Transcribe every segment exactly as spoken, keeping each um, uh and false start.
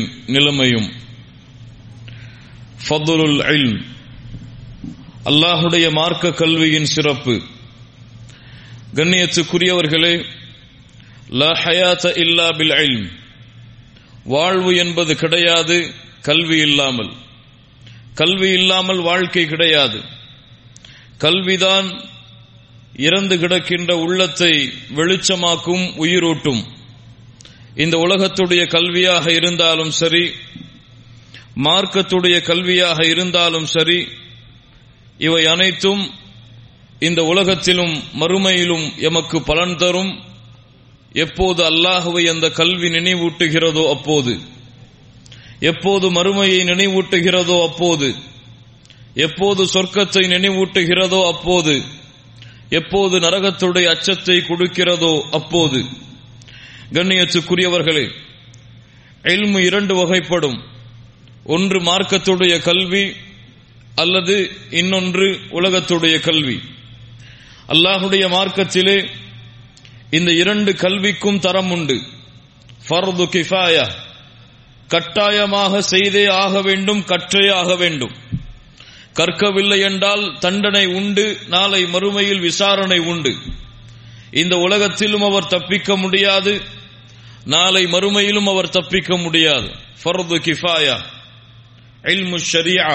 நிலைமையும். ஃபதுலுல் இல்ம், அல்லாஹுடைய மார்க்க கல்வியின் சிறப்பு. கண்ணியத்துக்குரியவர்களே, லா ஹயாத இல்லா பில் இல்ம், வாழ்வு என்பது கிடையாது கல்வி இல்லாமல். கல்வி இல்லாமல் வாழ்க்கை கிடையாது. கல்விதான் இறந்து கிடக்கின்ற உள்ளத்தை வெளிச்சமாக்கும், உயிரூட்டும். இந்த உலகத்துடைய கல்வியாக இருந்தாலும் சரி, மார்க்கத்துடைய கல்வியாக இருந்தாலும் சரி, இவை அனைத்தும் இந்த உலகத்திலும் மறுமையிலும் எமக்கு பலன் தரும். எப்போது அல்லாஹுவை அந்த கல்வி நினைவூட்டுகிறதோ அப்போது, எப்போது மறுமையை நினைவூட்டுகிறதோ அப்போது, எப்போது சொர்க்கத்தை நினைவூட்டுகிறதோ அப்போது, எப்போது நரகத்துடைய அச்சத்தை கொடுக்கிறதோ அப்போது. கண்ணியத்துக்குரியவர்களே, இல்மு இரண்டு வகைப்படும். ஒன்று மார்க்கத்துடைய கல்வி, அல்லது இன்னொன்று உலகத்துடைய கல்வி. அல்லாஹுடைய மார்க்கத்திலே இந்த இரண்டு கல்விக்கும் தரம் உண்டு. ஃபர்து கிஃபாயா, கட்டாயமாக செய்தே ஆக வேண்டும், கற்றே ஆக வேண்டும். கற்கவில்லை என்றால் தண்டனை உண்டு, நாளை மறுமையில் விசாரணை உண்டு. இந்த உலகத்திலும் அவர் தப்பிக்க முடியாது, நாளை மறுமையிலும் அவர் தப்பிக்க முடியாது. ஃபர்து கிஃபாயா, இல்மு ஷரீஆ,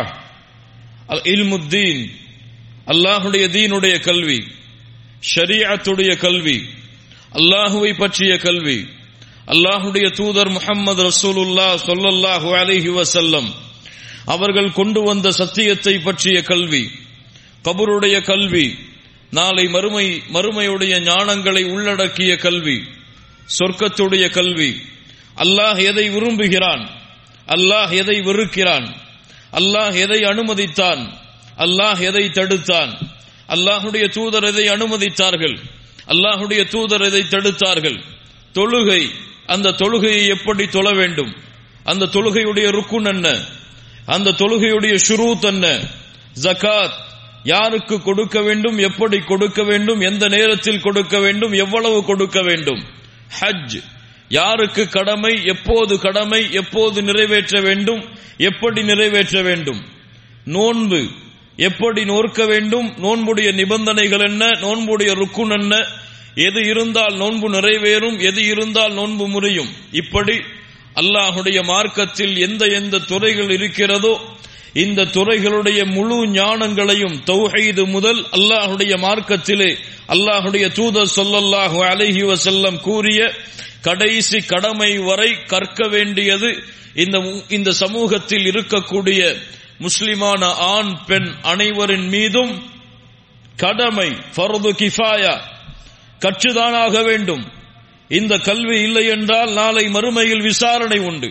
இல்மு தீன், அல்லாஹுடைய தீனுடைய கல்வி, ஷரீஅத்துடைய கல்வி, அல்லாஹுவை பற்றிய கல்வி, அல்லாஹுடைய தூதர் முஹம்மது ரசூலுல்லாஹ் ஸல்லல்லாஹு அலைஹி வஸல்லம் அவர்கள் கொண்டு வந்த சத்தியத்தை பற்றிய கல்வி, கபருடைய கல்வி, நாளை மறுமை மறுமையுடைய ஞானங்களை உள்ளடக்கிய கல்வி, சொர்க்கத்துடைய கல்வி, அல்லாஹ் எதை விரும்புகிறான், அல்லாஹ் எதை வெறுக்கிறான், அல்லாஹ் எதை அனுமதித்தான், அல்லாஹ் எதை தடுத்தான், அல்லாஹுடைய தூதர் எதை அனுமதித்தார்கள், அல்லாஹுடைய தூதர் எதை தடுத்தார்கள், தொழுகை, அந்த தொழுகையை எப்படி தொழ வேண்டும், அந்த தொழுகையுடைய ருக்குன் என்ன, அந்த தொழுகையுடைய ஷுரூத் என்ன, ஜகாத் யாருக்கு கொடுக்க வேண்டும், எப்படி கொடுக்க வேண்டும், எந்த நேரத்தில் கொடுக்க வேண்டும், எவ்வளவு கொடுக்க வேண்டும், ஹஜ் யாருக்கு கடமை, எப்போது கடமை, எப்போது நிறைவேற்ற வேண்டும், எப்படி நிறைவேற்ற வேண்டும், நோன்பு எப்படி நோற்க வேண்டும், நோன்புடைய நிபந்தனைகள் என்ன, நோன்புடைய ருக்குன் என்ன, எது இருந்தால் நோன்பு நிறைவேறும், எது இருந்தால் நோன்பு முறியும். இப்படி அல்லாஹுடைய மார்க்கத்தில் எந்த எந்த துறைகள் இருக்கிறதோ இந்த துறைகளுடைய முழு ஞானங்களையும் தௌஹீது முதல் அல்லாஹுடைய மார்க்கத்திலே அல்லாஹுடைய தூதர் ஸல்லல்லாஹு அலைஹி வஸல்லம் கூறிய கடைசி கடமை வரை கற்க வேண்டியது இந்த இந்த சமூகத்தில் இருக்கக்கூடிய முஸ்லிமான ஆண் பெண் அனைவரின் மீதும் கடமை, ஃபர்து கிஃபாயா, கற்றுதான் ஆக வேண்டும். இந்த கல்வி இல்லை என்றால் நாளை மறுமையில் விசாரணை உண்டு.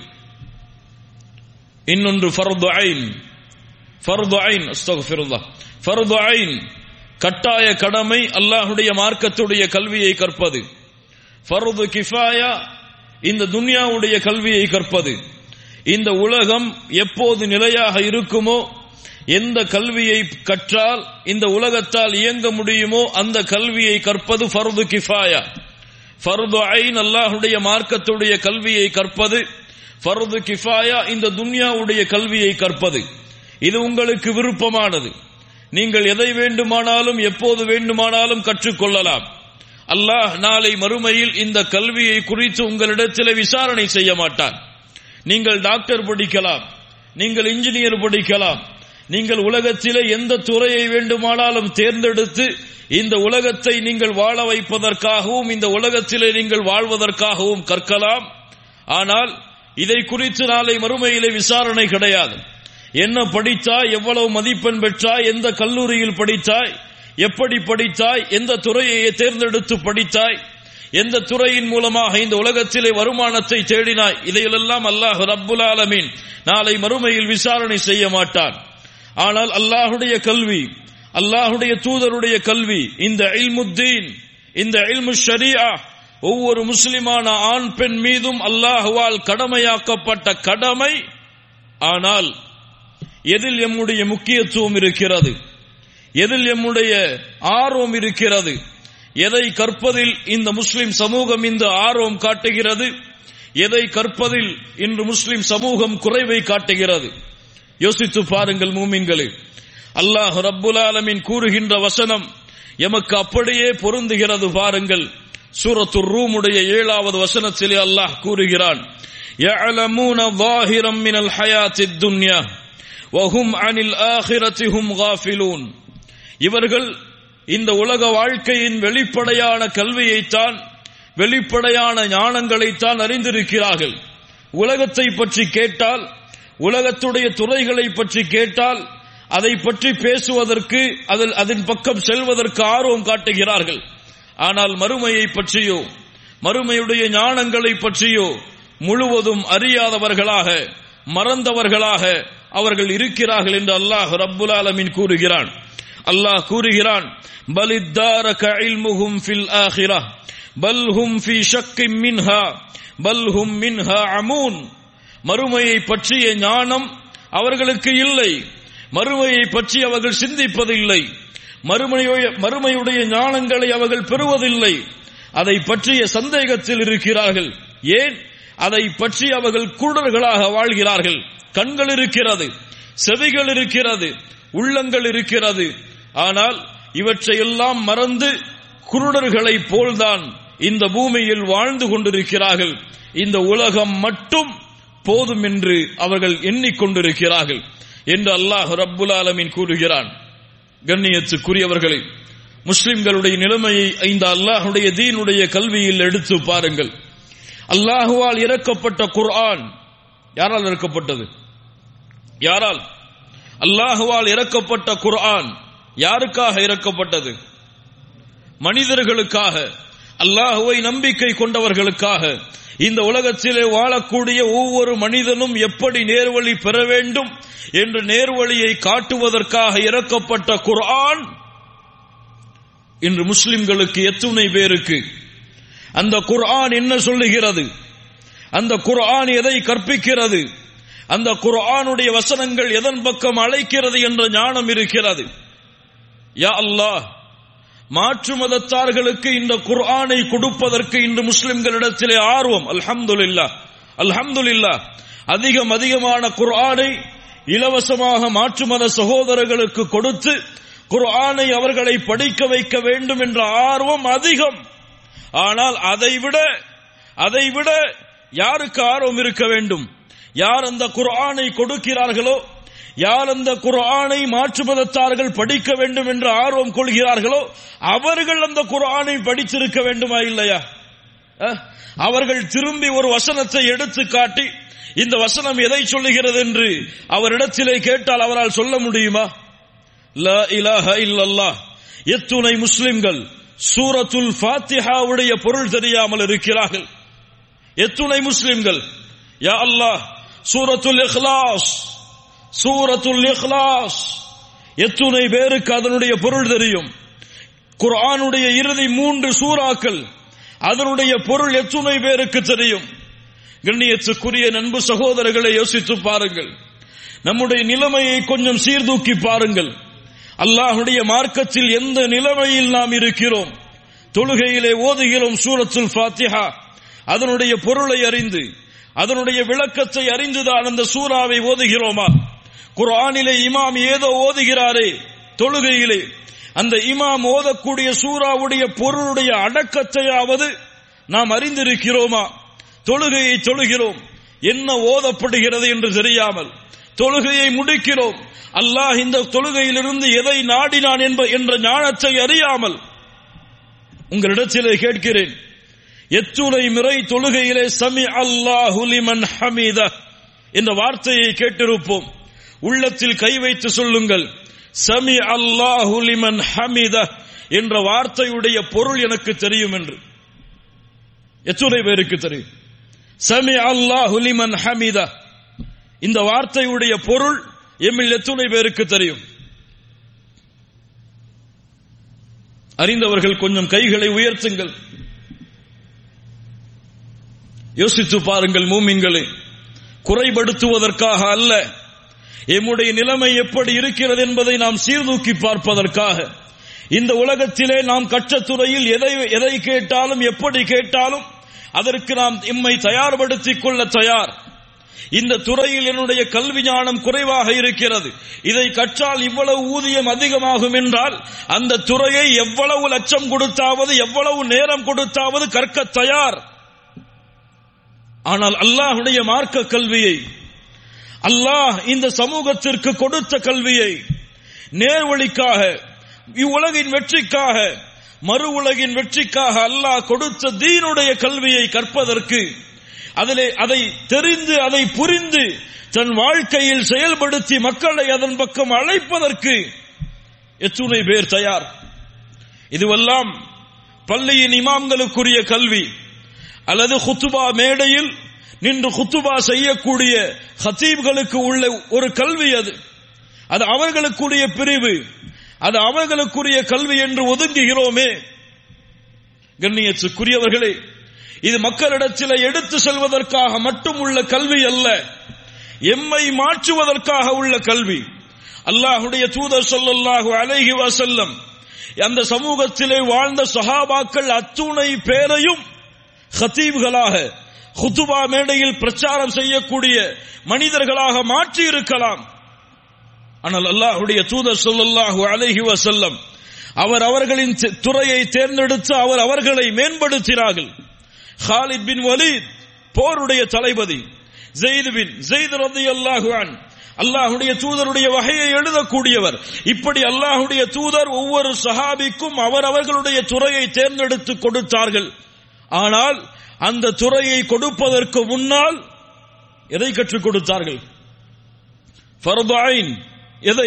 இன்னொன்று ஃபர்து ஐன், ஃபர்து ஐன், அஸ்தக்ஃபிருல்லாஹ், ஃபர்து ஐன் கட்டாய கடமை, அல்லாஹுடைய மார்க்கத்துடைய கல்வியை கற்பது. ஃபர்து கிஃபாயா இந்த துன்யாவுடைய கல்வியை கற்பது. இந்த உலகம் எப்போது நிலையாக இருக்குமோ, எந்த கல்வியை கற்றால் இந்த உலகத்தால் இயங்க முடியுமோ அந்த கல்வியை கற்பது ஃபர்து கிஃபாயா. ஃபர்து ஐன் அல்லாஹுடைய மார்க்கத்துடைய கல்வியை கற்பது, ஃபர்து கிஃபாயா இந்த துன்யாவுடைய கல்வியை கற்பது. இது உங்களுக்கு விருப்பமானது. நீங்கள் எதை வேண்டுமானாலும் எப்போது வேண்டுமானாலும் கற்றுக்கொள்ளலாம். அல்லாஹ் நாளை மறுமையில் இந்த கல்வியை குறித்து உங்களிடத்தில் விசாரணை செய்ய மாட்டான். நீங்கள் டாக்டர் படிக்கலாம், நீங்கள் இன்ஜினியர் படிக்கலாம், நீங்கள் உலகத்திலே எந்த துறையை வேண்டுமானாலும் தேர்ந்தெடுத்து இந்த உலகத்தை நீங்கள் வாழ வைப்பதற்காகவும் இந்த உலகத்திலே நீங்கள் வாழ்வதற்காகவும் கற்கலாம். ஆனால் இதை குறித்து நாளை மறுமையிலே விசாரணை கிடையாது. என்ன படித்தாய், எவ்வளவு மதிப்பெண் பெற்றாய், எந்த கல்லூரியில் படித்தாய், எப்படி படித்தாய், எந்த துறையை தேர்ந்தெடுத்து படித்தாய், எந்த துறையின் மூலமாக இந்த உலகத்திலே வருமானத்தை தேடினாய், இதையெல்லாம் அல்லாஹ் ரப்புல் ஆலமீன் நாளை மறுமையில் விசாரணை செய்ய மாட்டான். ஆனால் அல்லாஹுடைய கல்வி, அல்லாஹுடைய தூதருடைய கல்வி, இந்த இல்முத்தீன், இந்த இல்மு ஷரீஆ ஒவ்வொரு முஸ்லிமான ஆண் பெண் மீதும் அல்லாஹுவால் கடமையாக்கப்பட்ட கடமை. ஆனால் எதில் எம்முடைய முக்கியத்துவம் இருக்கிறது, எதில் எம்முடைய ஆர்வம் இருக்கிறது, எதை கற்பதில் இந்த முஸ்லிம் சமூகம் இந்த ஆர்வம் காட்டுகிறது, எதை கற்பதில் இன்று முஸ்லிம் சமூகம் குறைவை காட்டுகிறது. யோசித்து பாருங்கள் மூமின்களே. அல்லாஹ் ரப்புல் ஆலமீன் கூறுகின்ற வசனம் எமக்கு அப்படியே பொருந்துகிறது. பாருங்கள், சூரத்துர் ரூமுடைய ஏழாவது வசனத்திலே அல்லாஹ் கூறுகிறான், يَعْلَمُونَ ظَاهِرًا مِنَ الْحَيَاةِ الدُّنْيَا وَهُمْ عَنِ الْآخِرَةِ هُمْ غَافِلُونَ. இவர்கள் இந்த உலக வாழ்க்கையின் வெளிப்படையான கல்வியைத்தான், வெளிப்படையான ஞானங்களைத்தான் அறிந்திருக்கிறார்கள். உலகத்தை பற்றி கேட்டால், உலகத்துடைய துறைகளை பற்றி கேட்டால், அதை பற்றி பேசுவதற்கு, அதில் அதன் பக்கம் செல்வதற்கு ஆர்வம் காட்டுகிறார்கள். ஆனால் மறுமையை பற்றியோ மறுமையுடைய ஞானங்களை பற்றியோ முழுவதும் அறியாதவர்களாக, மறந்தவர்களாக அவர்கள் இருக்கிறார்கள் என்று அல்லாஹ் ரப்புல் ஆலமீன் கூறுகிறான். அல்லாஹ் கூறுகிறான், பலித்தாரக இல்முஹும் ஃபில் ஆகிரஹ் பல் ஹும் ஃபீ ஷக்கின் மின்ஹா பல் ஹும் மின்ஹா அமூன். மறுமையை பற்றிய ஞானம் அவர்களுக்கு இல்லை, மறுமையை பற்றி அவர்கள் சிந்திப்பதில்லை, மறுமையுடைய ஞானங்களை அவர்கள் பெறுவதில்லை, அதை பற்றிய சந்தேகத்தில் இருக்கிறார்கள். ஏன்? அதை பற்றி அவர்கள் குருடர்களாக வாழ்கிறார்கள். கண்கள் இருக்கிறது, செவிகள் இருக்கிறது, உள்ளங்கள் இருக்கிறது, ஆனால் இவற்றையெல்லாம் மறந்து குருடர்களை போல்தான் இந்த பூமியில் வாழ்ந்து கொண்டிருக்கிறார்கள். இந்த உலகம் மட்டும் போதும் என்று அவர்கள் எண்ணிக்கொண்டிருக்கிறார்கள் என்று அல்லாஹ் ரப்புல் ஆலமீன் கூறுகிறான். கண்ணியத்துக்குரியவர்களே, முஸ்லிம்களுடைய நிலைமையை இந்த அல்லாஹுடைய தீனுடைய கல்வியில் எடுத்து பாருங்கள். அல்லாஹுவால் இறக்கப்பட்ட குர்ஆன் யாரால் இறக்கப்பட்டது? யாரால்? அல்லாஹுவால் இறக்கப்பட்ட குர்ஆன் யாருக்காக இறக்கப்பட்டது? மனிதர்களுக்காக, அல்லாஹுவை நம்பிக்கை கொண்டவர்களுக்காக. இந்த உலகத்திலே வாழக்கூடிய ஒவ்வொரு மனிதனும் எப்படி நேர்வழி பெற வேண்டும் என்ற நேர்வழியை காட்டுவதற்காக இறக்கப்பட்ட குர்ஆன் இன்று முஸ்லிம்களுக்கு எத்துணை பேருக்கு அந்த குர்ஆன் என்ன சொல்லுகிறது, அந்த குர்ஆன் எதை கற்பிக்கிறது, அந்த குர்ஆனுடைய வசனங்கள் எதன் பக்கம் அழைக்கிறது என்ற ஞானம் இருக்கிறது? யா அல்லாஹ், மாற்று மதத்தார்களுக்கு இந்த குர்ஆனை கொடுப்பதற்கு இன்று முஸ்லிம்களிடத்திலே ஆர்வம். அல்ஹம்துலில்லாஹ், அல்ஹம்துலில்லாஹ். அதிகம் அதிகமான குர்ஆனை இலவசமாக மாற்று மத சகோதரர்களுக்கு கொடுத்து குர்ஆனை அவர்களை படிக்க வைக்க வேண்டும் என்ற ஆர்வம் அதிகம். ஆனால் அதைவிட அதைவிட யாருக்கு ஆர்வம் இருக்க வேண்டும்? யார் அந்த குர்ஆனை கொடுக்கிறார்களோ, யார் அந்த குர்ஆனை மாற்று மதத்தார்கள் படிக்க வேண்டும் என்ற ஆர்வம் கொள்கிறார்களோ அவர்கள் அந்த குர்ஆனை படித்திருக்க வேண்டுமா இல்லையா? அவர்கள் திரும்பி ஒரு வசனத்தை எடுத்து காட்டி இந்த வசனம் எதை சொல்லுகிறது என்று அவரிடத்திலே கேட்டால் அவரால் சொல்ல முடியுமா? லா இலாஹ இல்லல்லாஹ். எத்துணை முஸ்லிம்கள் சூரத்துல் ஃபாத்திஹாவுடைய பொருள் தெரியாமல் இருக்கிறார்கள். எத்துணை முஸ்லிம்கள், யா அல்லாஹ், சூரத்துல் இக்லாஸ், சூரத்துல் இக்லாஸ் எத்துணை பேருக்கு அதனுடைய பொருள் தெரியும்? குர்ஆனுடைய இறுதி மூன்று சூறாக்கள் அதனுடைய பொருள் எத்துணை பேருக்கு தெரியும்? கண்ணியத்துக்குரிய நண்பு சகோதரர்களை யோசித்து பாருங்கள். நம்முடைய நிலைமையை கொஞ்சம் சீர்தூக்கி பாருங்கள். அல்லாஹுடைய மார்க்கத்தில் எந்த நிலைமையில் நாம் இருக்கிறோம்? தொழுகையிலே ஓதுகிறோம் சூரத்துல் ஃபாத்திஹா, அதனுடைய பொருளை அறிந்து அதனுடைய விளக்கத்தை அறிந்துதான் அந்த சூறாவை ஓதுகிறோமா? குர்ஆனிலே இமாம் ஏதோ ஓதுகிறாரே தொழுகையிலே, அந்த இமாம் ஓதக்கூடிய சூறாவுடைய பொருளுடைய அடக்கத்தையாவது நாம் அறிந்திருக்கிறோமா? தொழுகையை தொழுகிறோம், என்ன ஓதப்படுகிறது என்று தெரியாமல் தொழுகையை முடிக்கிறோம். அல்லாஹ் இந்த தொழுகையிலிருந்து எதை நாடினான் என்ற ஞானத்தை அறியாமல். உங்களிடத்திலே கேட்கிறேன், எத்துணை முறை தொழுகையிலே சமி அல்லாஹு லிமன் ஹமீதா என்ற வார்த்தையை கேட்டிருப்போம். உள்ளத்தில் கை வைத்து சொல்லுங்கள், சமி அல்லாஹு லிமன் ஹமீதா என்ற வார்த்தையுடைய பொருள் எனக்கு தெரியும் என்று. எத்துணை பேருக்கு தெரியும்? சமி அல்லாஹு லிமன் ஹமீதா இந்த வார்த்தையுடைய பொருள் எம்மில் எத்துணை பேருக்கு தெரியும்? அறிந்தவர்கள் கொஞ்சம் கைகளை உயர்த்துங்கள். யோசித்து பாருங்கள் மூமின்களே, குறைபடுத்துவதற்காக அல்ல, எம்முடைய நிலைமை எப்படி இருக்கிறது என்பதை நாம் சீர்தூக்கி பார்ப்பதற்காக. இந்த உலகத்திலே நாம் கற்ற துறையில் எதை எதை கேட்டாலும் எப்படி கேட்டாலும் அதற்கு நாம் எம்மை தயார்படுத்திக் கொள்ள தயார். இந்த துறையில் என்னுடைய கல்வி ஞானம் குறைவாக இருக்கிறது, இதை கற்றால் இவ்வளவு ஊதியம் அதிகமாகும் என்றால் அந்த துறையை எவ்வளவு லட்சம் கொடுத்தாவது எவ்வளவு நேரம் கொடுத்தாவது கற்க தயார். ஆனால் அல்லாஹ்வுடைய மார்க்க கல்வியை, அல்லாஹ் இந்த சமூகத்திற்கு கொடுத்த கல்வியை நேர்வழிக்காக, இவ்வுலகின் வெற்றிக்காக, மறு உலகின் வெற்றிக்காக அல்லாஹ் கொடுத்த தீனுடைய கல்வியை கற்பதற்கு, அதிலே அதை தெரிந்து அதை புரிந்து தன் வாழ்க்கையில் செயல்படுத்தி மக்களை அதன் பக்கம் அழைப்பதற்கு எத்துணை பேர் தயார்? இதுவெல்லாம் பள்ளியின் இமாம்களுக்குரிய கல்வி அல்லது குத்துபா மேடையில் நின்று குத்துபா செய்யக்கூடிய ஹத்தீப்களுக்கு உள்ள ஒரு கல்வி. அது அது அவர்களுக்குரிய பிரிவு, அது அவர்களுக்குரிய கல்வி என்று ஒதுங்குகிறோமே. கண்ணியத்துக்குரியவர்களே, இது மக்களிடத்தில் எடுத்து செல்வதற்காக மட்டும் உள்ள கல்வி அல்ல, எம்மை மாற்றுவதற்காக உள்ள கல்வி. அல்லாஹ்வுடைய தூதர் ஸல்லல்லாஹு அலைஹி வஸல்லம் அந்த சமூகத்திலே வாழ்ந்த சஹாபாக்கள் அத்துணை பேரையும் ஹத்தீப்களாக, குத்துபா மேடையில் பிரச்சாரம் செய்யக்கூடிய மனிதர்களாக மாற்றி இருக்கலாம். ஆனால் அல்லாஹ்வுடைய தூதர் ஸல்லல்லாஹு அலைஹி வஸல்லம் அவர் அவர்களின் துறையை தேர்ந்தெடுத்து அவர் அவர்களை மேம்படுத்தினார்கள். காலித் பின் வலீத் போருடைய தளபதி, ஸெய்த் பின் ஸெய்த் ரலியல்லாஹு அன்ஹு அல்லாஹ்வுடைய தூதருடைய வகையை எழுதக்கூடியவர். இப்படி அல்லாஹ்வுடைய தூதர் ஒவ்வொரு சஹாபிக்கும் அவர் அவர்களுடைய துறையை தேர்ந்தெடுத்து கொடுத்தார்கள். ஆனால் அந்த துறையை கொடுப்பதற்கு முன்னால் எதை கற்றுக் கொடுத்தார்கள்? ஃபர்து ஐன். எதை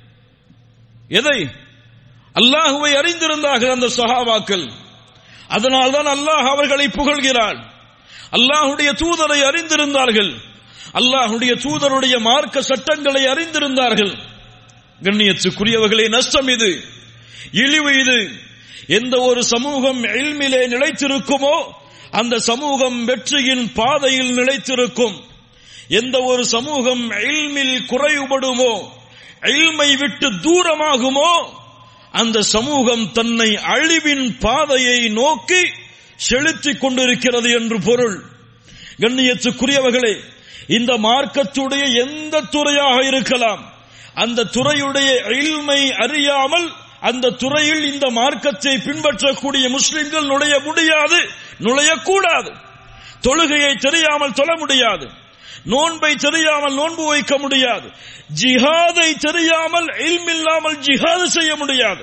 எதை அல்லாஹ்வை அறிந்திருந்தார்கள் அந்த சஹாபாக்கள். அதனால்தான் அல்லாஹ் அவர்களை புகழ்கிறான். அல்லாஹ்வுடைய தூதரை அறிந்திருந்தார்கள், அல்லாஹ்வுடைய தூதருடைய மார்க்க சட்டங்களை அறிந்திருந்தார்கள். கண்ணியத்துக்குரியவர்களே, நஷ்டம் இது, இழிவு இது. எந்த ஒரு சமூகம் இல்மிலே நிலைத்திருக்குமோ அந்த சமூகம் வெற்றியின் பாதையில் நிலைத்திருக்கும். எந்த ஒரு சமூகம் இல்மில் குறைவுபடுமோ, இல்மை விட்டு தூரமாகுமோ, அந்த சமூகம் தன்னை அழிவின் பாதையை நோக்கி செலுத்திக் கொண்டிருக்கிறது என்று பொருள். கண்ணியத்துக்குரியவர்களே, இந்த மார்க்கத்துடைய எந்த துறையாக இருக்கலாம், அந்த துறையுடைய இல்மை அறியாமல் அந்த துறையில் இந்த மார்க்கத்தை பின்பற்றக்கூடிய முஸ்லிம்கள் நுழைய முடியாது, நுழையக்கூடாது. தொழுகையை தெரியாமல் தொழ முடியாது, நோன்பை தெரியாமல் நோன்பு வைக்க முடியாது, ஜிஹாதை தெரியாமல் இல்மில்லாமல் ஜிஹாது செய்ய முடியாது.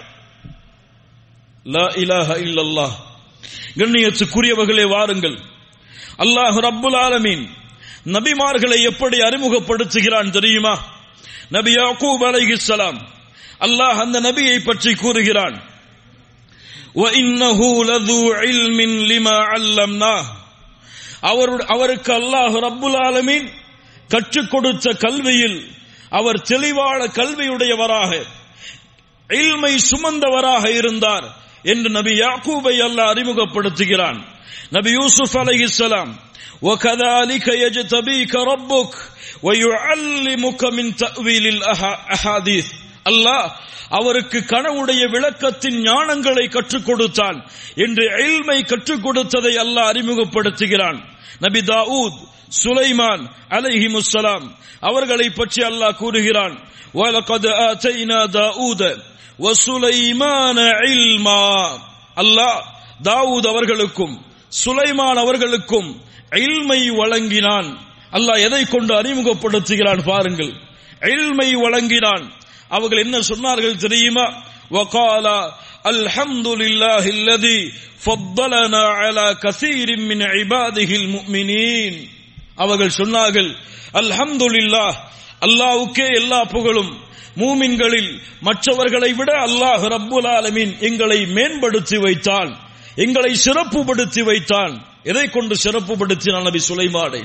லா இலாஹ இல்லல்லாஹ். கண்ணியத்துக்குரியவர்களே, வாருங்கள், அல்லாஹ் ரப்புல் ஆலமீன் நபிமார்களை எப்படி அறிமுகப்படுத்துகிறான் தெரியுமா? நபி யாக்கூப் அலைஹிஸ்ஸலாம், அல்லாஹ் அந்த நபியை பற்றி கூறுகிறான், وَإِنَّهُ لَذُو عِلْمٍ لِمَا عَلَّمْنَاهُ. அவருக்கு அல்லாஹ் ரப்புல் ஆலமீன் கற்றுக் கொடுத்த கல்வியில் அவர் தெளிவான கல்வியுடையவராக, இல்மை சுமந்தவராக இருந்தார் என்று நபி யாக்கூபை அல்லாஹ் அறிமுகப்படுத்துகிறான். நபி யூசுப் அலைஹிஸ்ஸலாம், وَكَذَلِكَ يَجْتَبِيكَ رَبُّكَ وَيُعَلِّمُكَ مِنْ تَأْوِيلِ الْأَحَادِيثِ. அல்லாஹ் அவருக்கு கனவுடைய விளக்கத்தின் ஞானங்களை கற்றுக் கொடுத்தான் என்று இல்மை கற்றுக் கொடுத்ததை அல்லாஹ் அறிமுகப்படுத்துகிறான். நபி தாவூத், சுலைமான் அலைஹிமுஸ்ஸலாம் அவர்களை பற்றி அல்லாஹ் கூறுகிறான், وَلَقَدْ آتَيْنَا دَاوُودَ وَسُلَيْمَانَ عِلْمًا. அல்லாஹ் தாவூத் அவர்களுக்கும் சுலைமான் அவர்களுக்கும் இல்மை வழங்கினான். அல்லாஹ் எதை கொண்டு அறிமுகப்படுத்துகிறான் பாருங்கள், இல்மை வழங்கினான். அவர்கள் என்ன சொன்னார்கள் தெரியுமா? وَقَالَ الْحَمْدُ لِلَّهِ الَّذِي فَضَّلَنَا عَلَى كَثِيرٍ مِنْ عِبَادِهِ الْمُؤْمِنِينَ. அவர்கள் சொன்னார்கள், அல்ஹம்துலில்லாஹ், அல்லாஹ்வுக்கே எல்லா புகழும், மூமின்களில் மற்றவர்களை விட அல்லாஹ் ரப்புல் ஆலமீன் எங்களை மேம்படுத்தி வைத்தான், எங்களை சிறப்புப்படுத்தி வைத்தான். எதை கொண்டு சிறப்புப்படுத்தினான் நபி சுலைமானை?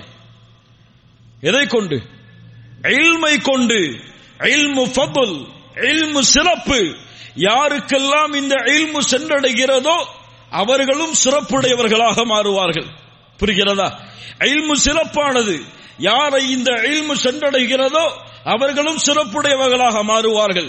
எதை கொண்டு? இல்மை கொண்டு. இல்மு ஃபضல், இல்மு சிறப்பு. யாருக்கெல்லாம் இந்த இல்மு சென்றடைகிறதோ அவர்களும் சிறப்புடையவர்களாக மாறுவார்கள். புரிகிறதா? இல்மு சிறப்பானது. யாரை இந்த இல்மு சென்றடைகிறதோ அவர்களும் சிறப்புடையவர்களாக மாறுவார்கள்.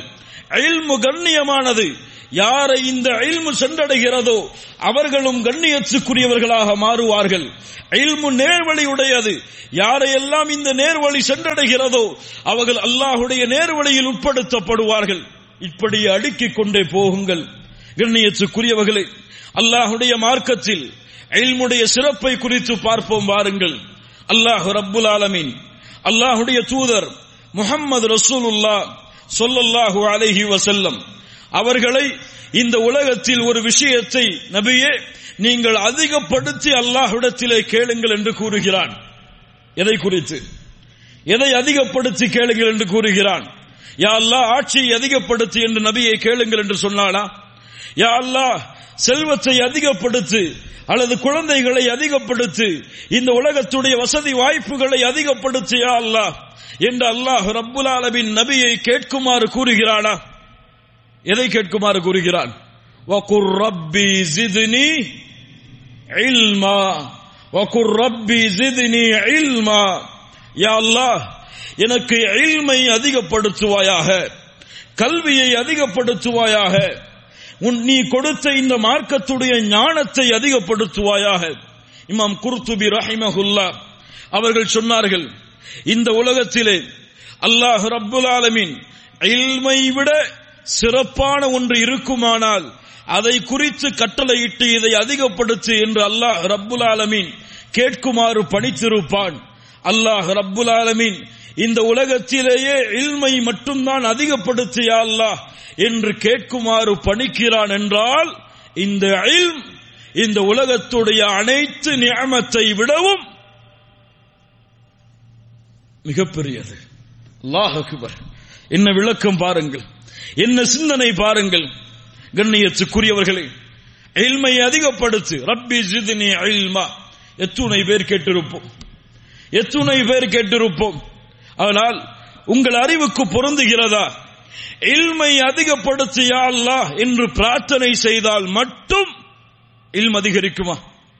இல்மு கண்ணியமானது. யாரை இந்த இல்மு சென்றடைகிறதோ அவர்களும் கண்ணியத்துக்குரியவர்களாக மாறுவார்கள். இல்மு நேர்வழி உடையது. யாரையெல்லாம் இந்த நேர்வழி சென்றடைகிறதோ அவர்கள் அல்லாஹுடைய நேர்வழியில் உட்படுத்தப்படுவார்கள். இப்படி அடுக்கிக் கொண்டே போகுங்கள். கண்ணியத்துக்குரியவர்களே, அல்லாஹுடைய மார்க்கத்தில் இல்முடைய சிறப்பை குறித்து பார்ப்போம் வாருங்கள். அல்லாஹ் ரப்புல் ஆலமீன் அல்லாஹுடைய தூதர் முஹம்மது ரசூலுல்லாஹ் ஸல்லல்லாஹு அலைஹி வஸல்லம் அவர்களை இந்த உலகத்தில் ஒரு விஷயத்தை நபியே நீங்கள் அதிகப்படுத்தி அல்லாஹ்விடத்திலே கேளுங்கள் என்று கூறுகிறான். எதை குறித்து? எதை அதிகப்படுத்தி கேளுங்கள் என்று கூறுகிறான்? யா அல்லாஹ் ஆட்சியை அதிகப்படுத்தி என்று நபியை கேளுங்கள் என்று சொன்னானா? யா அல்லாஹ் செல்வத்தை அதிகப்படுத்து அல்லது குழந்தைகளை அதிகப்படுத்து, இந்த உலகத்துடைய வசதி வாய்ப்புகளை அதிகப்படுத்து யா அல்லாஹ் என்று அல்லாஹ் ரப்புல் ஆலமீன் நபியை கேட்குமாறு கூறுகிறானா? எதை கேட்குமாறு கூறுகிறான்? வகுர் ரப்பி ஜித்னி இல்மா, வகுர் ரப்பி ஜித்னி இல்மா. யா அல்லாஹ் எனக்கு இல்மை அதிகப்படுத்துவாயாக, கல்வியை அதிகப்படுத்துவாயாக, நீ கொடுத்த இந்த மார்க்கத்துடைய ஞானத்தை அதிகப்படுத்துவாயாக. இமாம் குர்துபி ரஹிமஹுல்லாஹ் அவர்கள் சொன்னார்கள், இந்த உலகத்திலே அல்லாஹ் ரப்புல் ஆலமீன் இல்மை விட சிறப்பான ஒன்று இருக்குமானால் அதை குறித்து கட்டளையிட்டு இதை அதிகப்படுத்து என்று அல்லாஹ் ரப்புல் ஆலமீன் கேட்குமாறு பணித்திருப்பான். அல்லாஹ் ரப்புல் ஆலமீன் இந்த உலகத்திலேயே இல்மை மட்டும்தான் அதிகப்படுத்து யா அல்லாஹ் என்று கேட்குமாறு பணிக்கிறான் என்றால் இந்த இல்ம் இந்த உலகத்துடைய அனைத்து நிஅமத்தை விடவும் மிகப்பெரியது. அல்லாஹ் அக்பர். என்ன விளக்கம் பாருங்கள், என்ன சிந்தனை பாருங்கள். கண்ணியத்துக்குரியவர்களே, இல்மை அதிகப்படுத்து. ரப்பி ஜித்னி இல்மா. எத்துணை பேர் கேட்டிருப்போம், எத்துணை பேர் கேட்டிருப்போம். ஆனால் உங்கள் அறிவுக்கு பொருந்துகிறதா? இல்மை அதிகப்படுத்து யா அல்லாஹ் என்று பிரார்த்தனை செய்தால் மட்டும் இல்ம் அதிகரிக்குமா?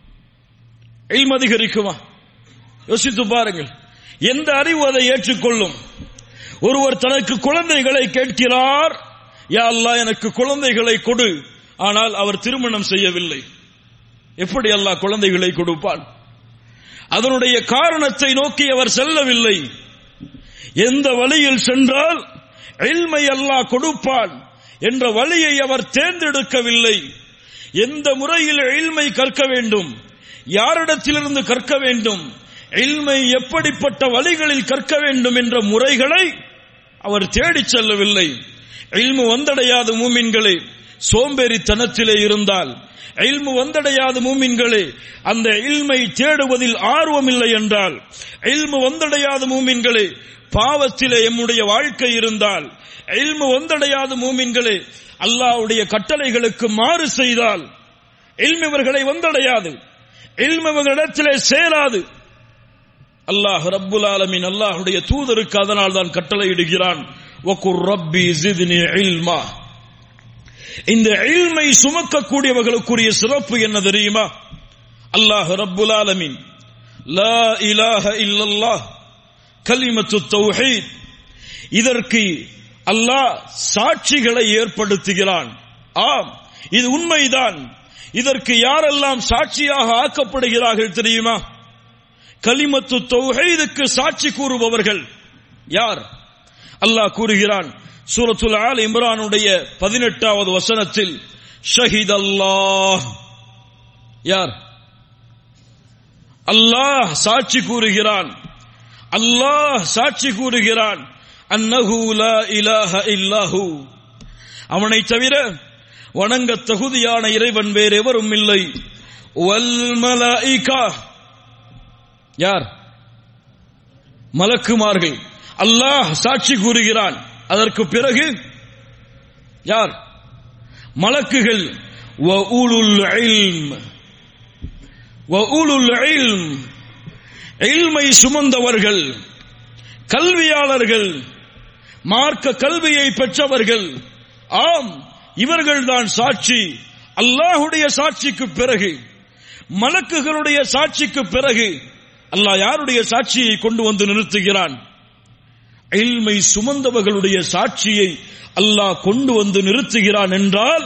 இல்ம் அதிகரிக்குமா? யோசித்து பாருங்கள். எந்த அறிவு அதை ஏற்றுக்கொள்ளும்? ஒருவர் தனக்கு குழந்தைகளை கேட்கிறார், யா அல்லாஹ் எனக்கு குழந்தைகளை கொடு. ஆனால் அவர் திருமணம் செய்யவில்லை. எப்படி அல்லாஹ் குழந்தைகளை கொடுப்பான்? அதனுடைய காரணத்தை நோக்கி அவர் செல்லவில்லை. எந்த வழியில் சென்றால் இல்மை அல்லாஹ் கொடுப்பான் என்ற வழியை அவர் தேர்ந்தெடுக்கவில்லை. எந்த முறையில் இல்மை கற்க வேண்டும், யாரிடத்திலிருந்து கற்க வேண்டும், இல்மை எப்படிப்பட்ட வழிகளில் கற்க வேண்டும் என்ற முறைகளை அவர் தேடிச் செல்லவில்லை. இல்மு வந்தடையாத மூமின்களே, சோம்பேறித்தனத்திலே இருந்தால், இல்மு வந்தடையாத மூமின்களே அந்த இல்மை தேடுவதில் ஆர்வம் இல்லை என்றால், இல்மு வந்தடையாத மூமின்களே பாவத்திலே எம்முடைய வாழ்க்கை இருந்தால், இல்மு வந்தடையாத மூமின்களே அல்லாஹ்வுடைய கட்டளைகளுக்கு மாறு செய்தால், இல்மு இவர்களை வந்தடையாது, இல்மு இவர்களிடத்திலே சேராது. அல்லாஹ் ரப்புல் ஆலமீன் அல்லாஹ்வுடைய தூதருக்கு அதனால் தான் கட்டளையிடுகிறான், வகுர் ரப்பி ஜித்னி இல்மா. இந்த இல்மை சுமக்கக்கூடியவர்களுக்குரிய சிறப்பு என்ன தெரியுமா? அல்லாஹ் ரப்புல் ஆலமீன் லா இலாஹ இல்லல்லாஹ் கலிமத்து தௌஹீத், இதற்கு அல்லாஹ் சாட்சிகளை ஏற்படுத்துகிறான். ஆம், இது உண்மைதான். இதற்கு யாரெல்லாம் சாட்சியாக ஆக்கப்படுகிறார்கள் தெரியுமா? கலிமத்து தௌஹீதுக்கு சாட்சி கூறுபவர்கள் யார்? அல்லாஹ் கூறுகிறான் சூரத்துல் ஆல் இம்ரானுடைய பதினெட்டாவது வசனத்தில், ஷஹீத் அல்லாஹ். யார்? அல்லாஹ் சாட்சி கூறுகிறான். அல்லாஹ் சாட்சி கூறுகிறான், அன்னஹு லா இலாஹ இல்லாஹு, அவனை தவிர வணங்க தகுதியான இறைவன் வேறெவரும் இல்லை. வல் மலாயிகா, யார்? மலக்குமார்கள். அல்லாஹ் சாட்சி கூறுகிறான். அதற்கு பிறகு யார்? மலக்குகள். வ உலுல் இல்ம், வ உலுல் இல்ம், இல்மை சுமந்தவர்கள், கல்வியாளர்கள், மார்க்க கல்வியை பெற்றவர்கள். ஆம், இவர்கள்தான் சாட்சி. அல்லாஹுடைய சாட்சிக்கு பிறகு, மலக்குகளுடைய சாட்சிக்கு பிறகு அல்லாஹ் யாருடைய சாட்சியை கொண்டு வந்து நிறுத்துகிறான்? இல்மை சுமந்தவர்களுடைய சாட்சியை அல்லாஹ் கொண்டு வந்து நிறுத்துகிறான் என்றால்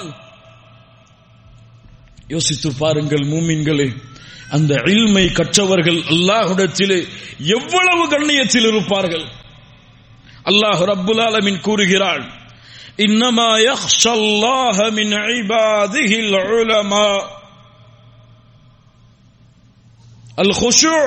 யோசித்து பாருங்கள் மூமின்களே, அந்த இல்மை கற்றவர்கள் அல்லாஹ்விடத்திலே எவ்வளவு கண்ணியத்தில் இருப்பார்கள். அல்லாஹ் ரப்புல் ஆலமீன் கூறுகிறான், இன்னமா யக்ஷல்லாஹ மின் இபாதிஹில் உலமா. அல் குஷூ,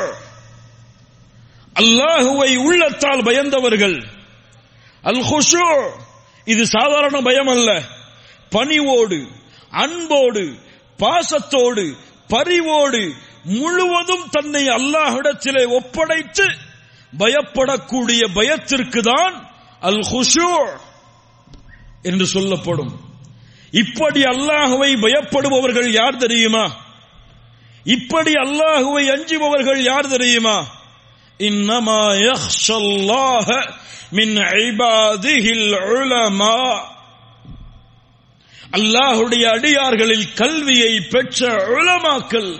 அல்லாஹுவை உள்ளத்தால் பயந்தவர்கள். அல் குஷூ, இது சாதாரண பயம் அல்ல. பணிவோடு, அன்போடு, பாசத்தோடு, பரிவோடு முழுவதும் தன்னை அல்லாஹ்விடத்திலே ஒப்படைத்து பயப்படக்கூடிய பயத்திற்கு தான் அல் குஷூ என்று சொல்லப்படும். இப்படி அல்லாஹுவை பயப்படுபவர்கள் யார் தெரியுமா? இப்படி அல்லாஹுவை அஞ்சுபவர்கள் யார் தெரியுமா? இன்னமா யக்ஷல்லாஹ மின் இபாதிஹில் உலமா. அல்லாஹுடைய அடியார்களில் கல்வியை பெற்ற உலமாக்கள்.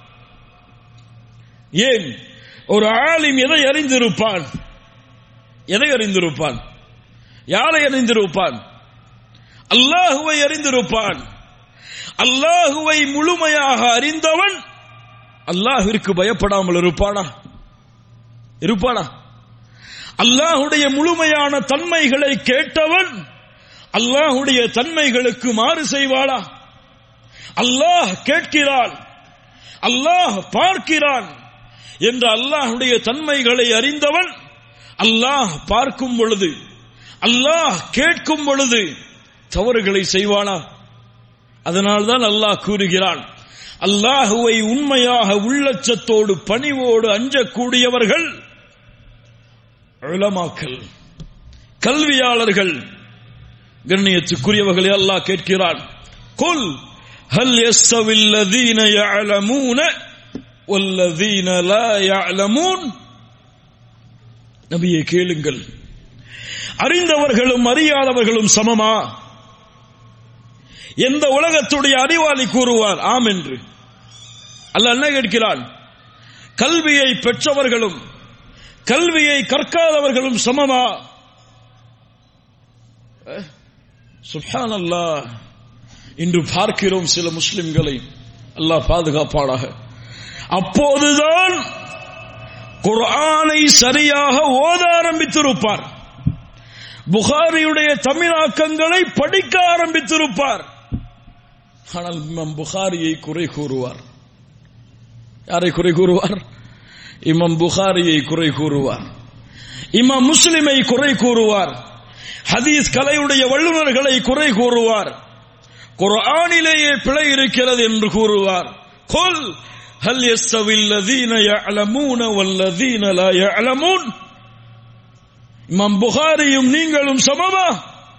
ஏன் ஒரு ஆலிம் எதை அறிந்திருப்பான்? எதை அறிந்திருப்பான்? யாரை அறிந்திருப்பான்? அல்லாஹுவை அறிந்திருப்பான். அல்லாஹுவை முழுமையாக அறிந்தவன் அல்லாஹ்விற்கு பயப்படாமல் இருப்பானா? இருப்பானா? அல்லாஹுடைய முழுமையான தன்மைகளை கேட்டவன் அல்லாஹுடைய தன்மைகளுக்கு மாறு செய்வானா? அல்லாஹ் கேட்கிறான், அல்லாஹ் பார்க்கிறான் என்ற அல்லாஹுடைய தன்மைகளை அறிந்தவன் அல்லாஹ் பார்க்கும் பொழுது, அல்லாஹ் கேட்கும் பொழுது தவறுகளை செய்வானா? அதனால்தான் அல்லாஹ் கூறுகிறான், அல்லாஹுவை உண்மையாக உள்ளச்சத்தோடு பணிவோடு அஞ்சக்கூடியவர்கள் உலமாக்கள், கல்வியாளர்கள். கண்ணியத்துக்குரியவர்களே, அல்லாஹ் கேட்கிறான், குல் ஹல் யஸ்தவில் லதீன யஅலமூன வல்லதீன லா யஅலமூன். நபியே கேளுங்கள், அறிந்தவர்களும் அறியாதவர்களும் சமமா? எந்த உலகத்துடைய அறிவாளி கூறுவார் ஆம் என்று? அல்லாஹ் என்ன கேட்கிறான்? கல்வியை பெற்றவர்களும் கல்வியை கற்காதவர்களும் சமமா? சுப்ஹானல்லாஹ். இன்று பார்க்கிறோம் சில முஸ்லிம்களை, அல்லாஹ் பாதுகாப்பானாக. அப்போதுதான் குர்ஆனை சரியாக ஓத ஆரம்பித்திருப்பார், புகாரியுடைய தமிழாக்கங்களை படிக்க ஆரம்பித்திருப்பார். ஆனால் இமாம் புகாரியை குறை கூறுவார். யாரை குறை கூறுவார்? இமாம் புகாரியை குறை கூறுவார். இமாம் முஸ்லிமை குறை கூறுவார். ஹதீஸ் கலையுடைய வல்லுநர்களை குறை கூறுவார். குர்ஆனிலேயே பிழை இருக்கிறது என்று கூறுவார். குல் ஹல் யஸ்தவில் லதீன யஅலமூன வல்லதீன லா யஅலமூன். இமாம் புகாரியும் நீங்களும் சமமா?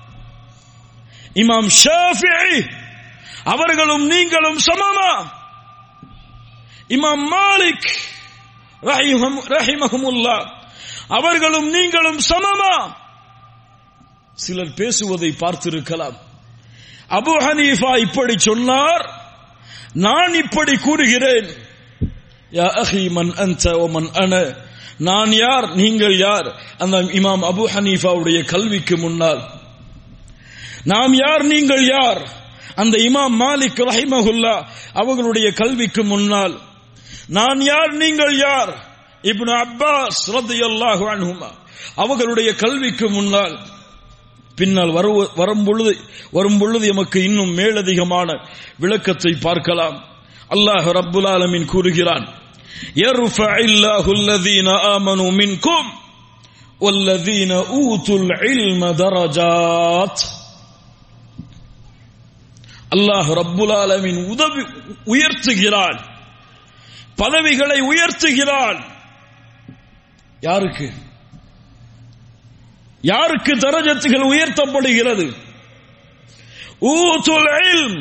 இமாம் ஷாஃபிஈ அவர்களும் நீங்களும் சமமா? இமாம் மாலிக் ரஹிமஹுமுல்லாஹ் அவர்களும் நீங்களும் சமமா? சிலர் பேசுவதை பார்த்திருக்கலாம். அபூ ஹனீஃபா இப்படி சொன்னார், நான் இப்படி கூறுகிறேன். யா அஹி மன் அன்த வ மன் அன. நான் யார், நீங்கள் யார்? அந்த இமாம் அபூ ஹனீஃபாவுடைய கல்விக்கு முன்னால் நாம் யார், நீங்கள் யார்? அந்த இமாம் மாலிக் ரஹிமஹுல்லாஹ் அவர்களுடைய கல்விக்கு முன்னால் நான் யார், நீங்கள் யார்? இப்னு அப்பாஸ் ரலியல்லாஹு அன்ஹுமா அவர்களுடைய கல்விக்கு முன்னால். பின்னால் வரும் பொழுது வரும் பொழுது எமக்கு இன்னும் மேலதிகமான விளக்கத்தை பார்க்கலாம். அல்லாஹ் ரப்புல் ஆலமீன் கூறுகிறான், யர்ஃபஇல்லாஹு அல்லதீன ஆமனூ மின்கும் வல்லதீன ஊதுல் இல்ம தரஜாத். அல்லாஹ் ரப்புல் ஆலமீன் உதவி உயர்த்துகிறான், பதவிகளை உயர்த்துகிறான். யாருக்கு? யாருக்கு தரஜத்துகள் உயர்த்தப்படுகிறது? ஊதுல் இல்ம்,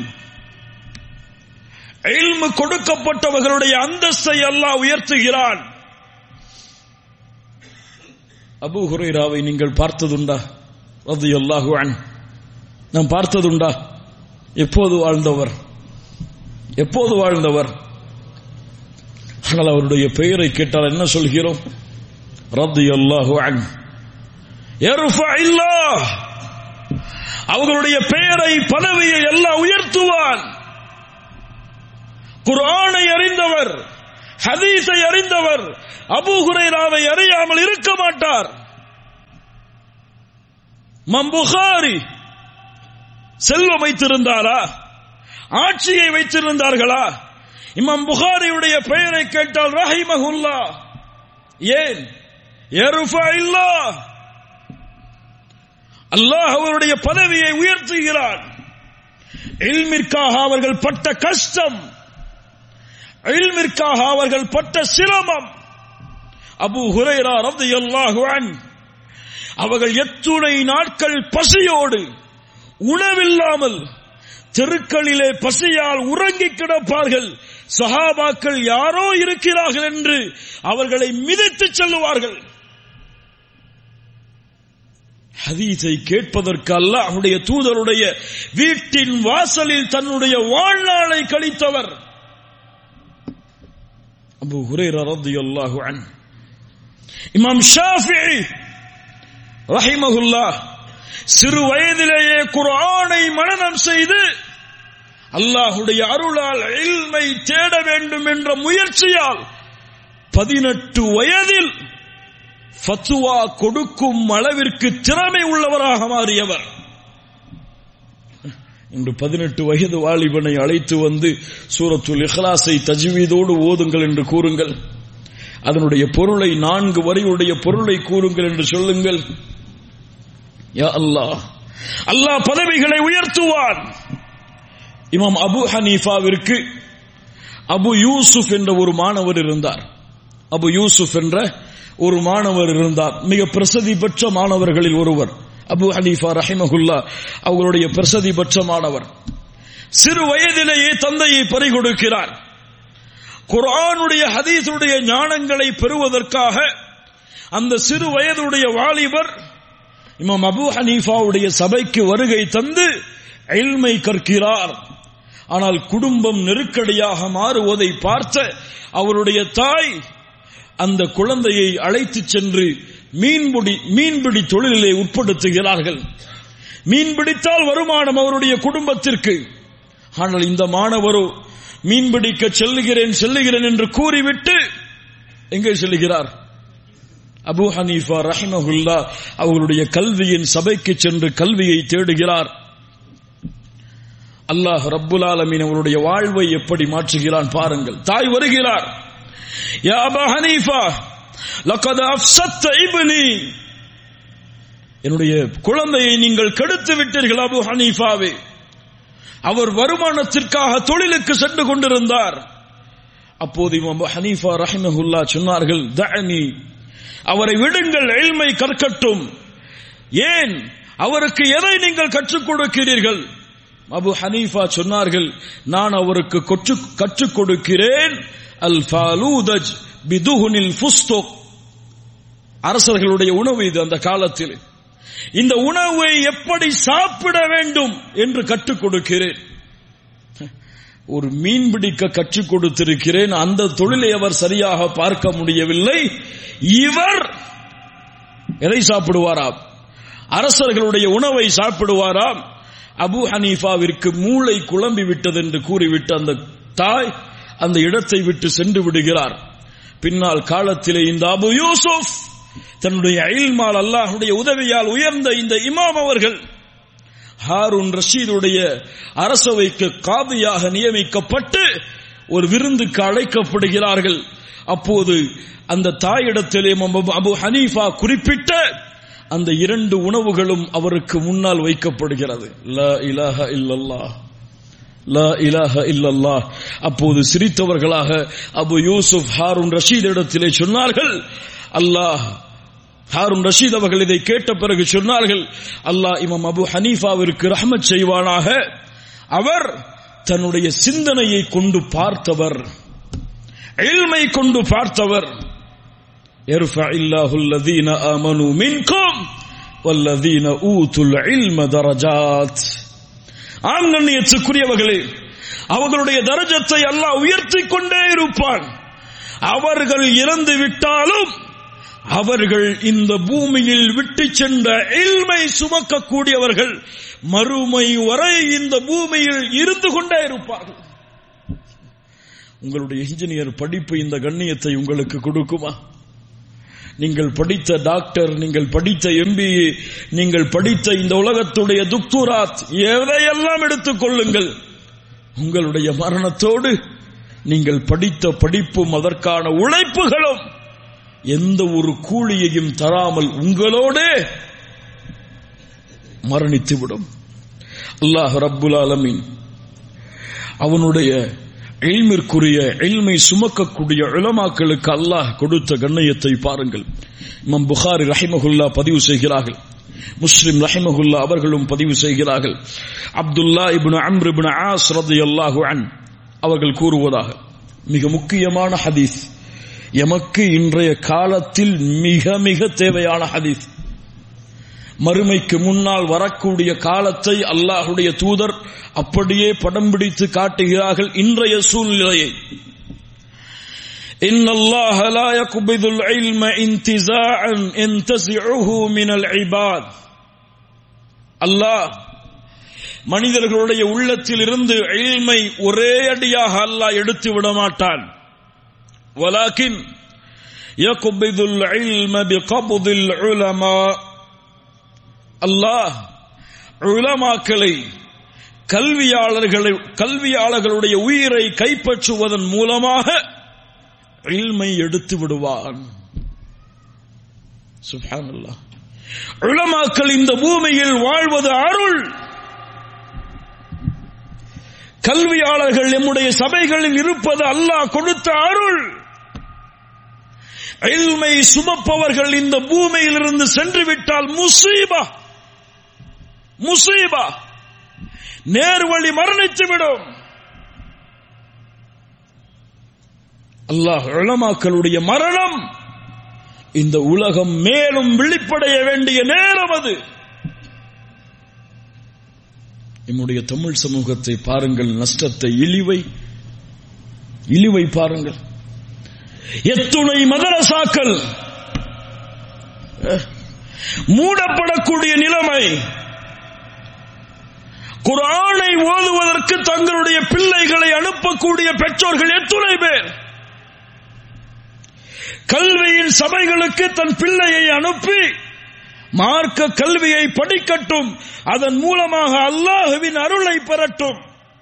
இல்ம் கொடுக்கப்பட்டவர்களுடைய அந்தஸ்தை அல்லாஹ் உயர்த்துகிறான். அபூ ஹுரைராவை நீங்கள் பார்த்ததுண்டா? ரலியல்லாஹு அன்ஹு. நாம் பார்த்ததுண்டா? எப்போது வாழ்ந்தவர், எப்போது வாழ்ந்தவர். ஆனால் அவருடைய பெயரை கேட்டால் என்ன சொல்கிறோம்? ரலியல்லாஹு அன்ஹு. யர்ஃபஇல்லாஹ், அவர்களுடைய பெயரை பதவியை அல்லாஹ் உயர்த்துவான். குர்ஆனை அறிந்தவர், ஹதீஸை அறிந்தவர் அபூ ஹுரைராவை அறியாமல் இருக்க மாட்டார். இமாம் புகாரி செல்வம் வைத்திருந்தாரா? ஆட்சியை வைத்திருந்தார்களா? இமாம் புகாரியுடைய பெயரை கேட்டால் ரஹிமஹுல்லாஹ். ஏன்? யர்ஃபஇல்லாஹ், அல்லாஹ் அவருடைய பதவியை உயர்த்துகிறான். இல்மிற்காக அவர்கள் பட்ட கஷ்டம், இல்மிற்காக அவர்கள் பட்ட சிரமம். அபூ ஹுரைரா ரலியல்லாஹு அன்ஹு அவர்கள் எத்துணை நாட்கள் பசியோடு உணவில்லாமல் தெருக்களிலே பசியால் உறங்கி கிடப்பார்கள். சஹாபாக்கள் யாரோ இருக்கிறார்கள் என்று அவர்களை மிதித்து செல்லுவார்கள். ஹதீஸை கேட்பதற்கு அல்லாஹ்வுடைய தூதருடைய வீட்டின் வாசலில் தன்னுடைய வாழ்நாளை கழித்தவர் அபூ ஹுரைரா ரலியல்லாஹு அன்ஹு. இமாம் ஷாஃபிஈ ரஹிமஹுல்லாஹ் சிறு வயதிலேயே குர்ஆனை மனனம் செய்து அல்லாஹ்வுடைய அருளால் இல்மை தேட வேண்டும் என்ற முயற்சியால் பதினெட்டு வயதில் ஃபத்வா கொடுக்கும் அளவிற்கு திறமை உள்ளவராக மாறியவர். இன்று பதினெட்டு வயது வாலிபனை அழைத்து வந்து சூரத்துல் இக்லாஸை தஜ்வீதோடு ஓதுங்கள் என்று கூறுங்கள், அதனுடைய பொருளை நான்கு வரியுடைய பொருளை கூறுங்கள் என்று சொல்லுங்கள். யா அல்லாஹ், அல்லாஹ் பதவிகளை உயர்த்துவான். இமாம் அபு ஹனீஃபாவிற்கு அபு யூசுப் என்ற ஒரு மாணவர் இருந்தார். அபு யூசுப் என்ற ஒரு மாணவர் இருந்தார். மிக பிரசித்தி பெற்ற மாணவர்களில் ஒருவர் அபு ஹனீஃபா ரஹிமஹுல்லா, அவர்களுடைய பிரசித்தி பெற்ற மாணவர். சிறு வயதிலேயே தந்தையை பறிகொடுக்கிறார். குர்ஆனுடைய ஹதீஸுடைய ஞானங்களை பெறுவதற்காக அந்த சிறு வயதுடைய வாலிபர் இமாம் அபு ஹனீஃபாவுடைய சபைக்கு வருகை தந்து இல்மை கற்கிறார். ஆனால் குடும்பம் நெருக்கடியாக மாறுவதை பார்த்த அவருடைய தாய் அந்த குழந்தையை அழைத்து சென்று மீன்பிடி மீன்பிடி தொழிலிலே உட்படுத்துகிறார்கள். மீன்பிடித்தால் வருமானம் அவருடைய குடும்பத்திற்கு. ஆனால் இந்த மாணவரோ மீன்பிடிக்க செல்லுகிறேன் செல்லுகிறேன் என்று கூறிவிட்டு எங்கே செல்லுகிறார்? அபு ஹனீஃபா ரஹிமஹுல்லா அவர்களுடைய கல்வியின் சபைக்கு சென்று கல்வியை தேடுகிறார். அல்லாஹ் ரப்புல் ஆலமீன் அவருடைய வாழ்வை எப்படி மாற்றுகிறான் பாருங்கள். தாய் வருகிறார். யா அபா ஹனீஃபா லகத் அஃப்ஸத்த இப்னி, என்னுடைய குழந்தையை நீங்கள் கெடுத்து விட்டீர்கள் அபு ஹனீஃபாவே. அவர் வருமானத்திற்காக தொழிலுக்கு சென்று கொண்டிருந்தார். அப்போது இமாம் அபு ஹனீஃபா ரஹிமஹுல்லா சொன்னார்கள், தஅனி, அவரை விடுங்கள், இல்மை கற்கட்டும். ஏன்? அவருக்கு எதை நீங்கள் கற்றுக் கொடுக்கிறீர்கள்? அபு ஹனீஃபா சொன்னார்கள், நான் அவருக்கு கற்றுக் கொடுக்கிறேன் அல் ஃபாலூதஜ் பிதுஹுனில் ஃபுஸ்துக். அரசர்களுடைய உணவு இது அந்த காலத்தில். இந்த உணவை எப்படி சாப்பிட வேண்டும் என்று கற்றுக் கொடுக்கிறேன். ஒரு மீன் பிடிக்க கற்றுக் கொடுத்திருக்கிறேன். அந்த தொழிலை அவர் சரியாக பார்க்க முடியவில்லை. இவர் எதை சாப்பிடுவாராம்? அரசர்களுடைய உணவை சாப்பிடுவாராம். அபு ஹனீஃபாவிற்கு மூளை குழம்பி விட்டது என்று கூறிவிட்டு அந்த தாய் அந்த இடத்தை விட்டு சென்று விடுகிறார். பின்னால் காலத்திலே இந்த அபு யூசுப் தன்னுடைய இல்மால் அல்லாஹ்வுடைய உதவியால் உயர்ந்த இந்த இமாம் அவர்கள் ஹாரூன் ரஷீதுடைய அரசவைக்கு காதியாக நியமிக்கப்பட்டு ஒரு விருந்துக்கு அழைக்கப்படுகிறார்கள். அப்போது அந்த தாயிடத்திலே அபு ஹனீஃபா குறிப்பிட்ட அந்த இரண்டு உணவுகளும் அவருக்கு முன்னால் வைக்கப்படுகிறது. லா இலாஹ இல்லல்லாஹ், லா இலாஹ இல்லல்லாஹ். அப்போது சிரித்தவர்களாக அபு யூசுப் ஹாரூன் ரஷீத் இடத்திலே சொன்னார்கள், அல்லாஹ், ஹாரூன் ரஷீத் அவர்கள் இதை கேட்ட பிறகு சொன்னார்கள், அல்லாஹ் இமாம் அபு ஹனீஃபாவிற்கு ரஹ்மத் செய்வானாக. அவர் தன்னுடைய சிந்தனையை கொண்டு பார்த்தவர், இல்மை கொண்டு பார்த்தவர். யர்ஃபஇல்லாஹு அல்லதீன ஆமனூ மின்கும் வல்லதீன ஊதுல் இல்ம தரஜாத். ஆங்கண்ணியத்துக்குரியவர்களே, அவர்களுடைய தரஜத்தை அல்லாஹ் உயர்த்திக் கொண்டே இருப்பான். அவர்கள் இறந்து விட்டாலும் அவர்கள் இந்த பூமியில் விட்டு சென்ற இல்மை சுமக்கக்கூடியவர்கள் மறுமை வரை இந்த பூமியில் இருந்து கொண்டே இருப்பார்கள். உங்களுடைய இன்ஜினியர் படிப்பு இந்த கண்ணியத்தை உங்களுக்கு கொடுக்குமா? நீங்கள் படித்த டாக்டர், நீங்கள் படித்த எம்பிஏ, நீங்கள் படித்த இந்த உலகத்துடைய துக்துராத், எதையெல்லாம் எடுத்துக் கொள்ளுங்கள், உங்களுடைய மரணத்தோடு நீங்கள் படித்த படிப்பும் அதற்கான உழைப்புகளும் எந்த ஒரு கூலியையும் தராமல் உங்களோடே மரணித்துவிடும். அல்லாஹ் ரப்புல் ஆலமீன் அவனுடைய இல்மிற்குரிய இல்மை சுமக்கக்கூடிய உலமாக்களுக்கு அல்லாஹ் கொடுத்த கண்ணியத்தை பாருங்கள். இமாம் புகாரி ரஹிமஹுல்லா பதிவு செய்கிறார்கள், முஸ்லிம் ரஹிமஹுல்லா அவர்களும் பதிவு செய்கிறார்கள். அப்துல்லா இப்னு அம்ர் இப்னு ஆஸ் ரலியல்லாஹு அன்ஹு அவர்கள் கூறுவதாக, மிக முக்கியமான ஹதீஸ், எமக்கு இன்றைய காலத்தில் மிக மிக தேவையான ஹதீஸ். மறுமைக்கு முன்னால் வரக்கூடிய காலத்தை அல்லாஹுடைய தூதர் அப்படியே படம் பிடித்து காட்டுகிறார்கள். இன்றைய சூழ்நிலையை, இன்னல்லாஹ லா யக்பிதுல் இல்ம இன்திஸாஅன் யன்தஸிஉஹு மினல் இபாத். அல்லாஹ் மனிதர்களுடைய உள்ளத்தில் இருந்து இல்மை ஒரே அடியாக அல்லாஹ் எடுத்து விட மாட்டான். வலாக்கின் யக்பிதுல் இல்ம பிகப்தில் உலமா. அல்லாஹ் உலமாக்களை, கல்வியாளர்களை, கல்வியாளர்களுடைய உயிரை கைப்பற்றுவதன் மூலமாக இல்மை எடுத்து விடுவான். சுப்ஹானல்லாஹ். உலமாக்கள் இந்த பூமியில் வாழ்வது அருள். கல்வியாளர்கள் நம்முடைய சபைகளில் இருப்பது அல்லாஹ் கொடுத்த அருள். இல்மை சுமப்பவர்கள் இந்த பூமியிலிருந்து சென்று விட்டால் முசீபா, முசீபா, நேர்வழி மரணித்துவிடும். அல்லாஹ் உலமாக்களுடைய மரணம் இந்த உலகம் மேலும் விழிப்படைய வேண்டிய நேரம் அது. நம்முடைய தமிழ் சமூகத்தை பாருங்கள், நஷ்டத்தை, இழிவை, இழிவை பாருங்கள். எத்துணை மதரசாக்கள் மூடப்படக்கூடிய நிலைமை. குர்ஆனை ஓதுவதற்கு தங்களுடைய பிள்ளைகளை அனுப்பக்கூடிய பெற்றோர்கள் எத்துணை பேர். கல்வியின் சபைகளுக்கு தன் பிள்ளையை அனுப்பி மார்க்க கல்வியை படிக்கட்டும், அதன் மூலமாக அல்லாஹ்வின் அருளை பெறட்டும்.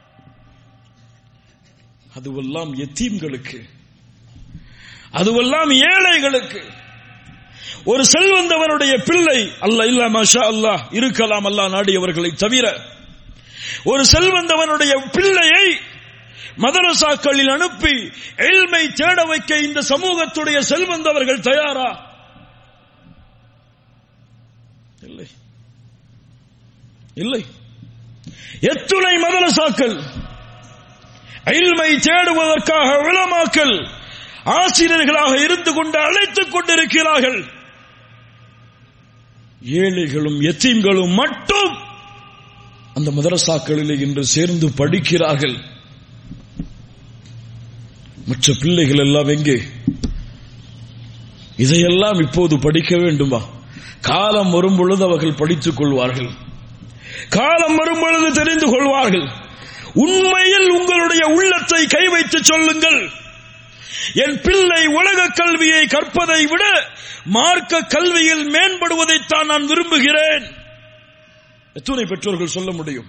அதுவெல்லாம் யத்தீம்களுக்கு, அதுவெல்லாம் ஏழைகளுக்கு. ஒரு செல்வந்தவனுடைய பிள்ளை, அல்லாஹ் இல்ல மாஷா அல்லாஹ் இருக்கலாம் அல்லாஹ் நாடியவர்களை தவிர, ஒரு செல்வந்தவனுடைய பிள்ளையை மதரசாக்களில் அனுப்பி இல்மை தேட வைக்க இந்த சமூகத்துடைய செல்வந்தவர்கள் தயாரா? இல்லை, இல்லை. எத்துணை மதரசாக்கள் இல்மை தேடுவதற்காக உலமாக்கள் ஆசிரியர்களாக இருந்து கொண்டு அழைத்துக் கொண்டிருக்கிறார்கள். ஏழைகளும் யத்தீம்களும் மட்டும் அந்த மதரசாக்களில் இன்று சேர்ந்து படிக்கிறார்கள். மற்ற பிள்ளைகள் எல்லாம் எங்கே? இதையெல்லாம் இப்போது படிக்க வேண்டுமா? காலம் வரும் பொழுது அவர்கள் படித்துக் கொள்வார்கள், காலம் வரும் பொழுது தெரிந்து கொள்வார்கள். உண்மையில் உங்களுடைய உள்ளத்தை கை வைத்து சொல்லுங்கள், என் பிள்ளை உலக கல்வியை கற்பதை விட மார்க்க கல்வியில் மேம்படுவதைத்தான் நான் விரும்புகிறேன். எத்தனை பெற்றோர்கள் சொல்ல முடியும்?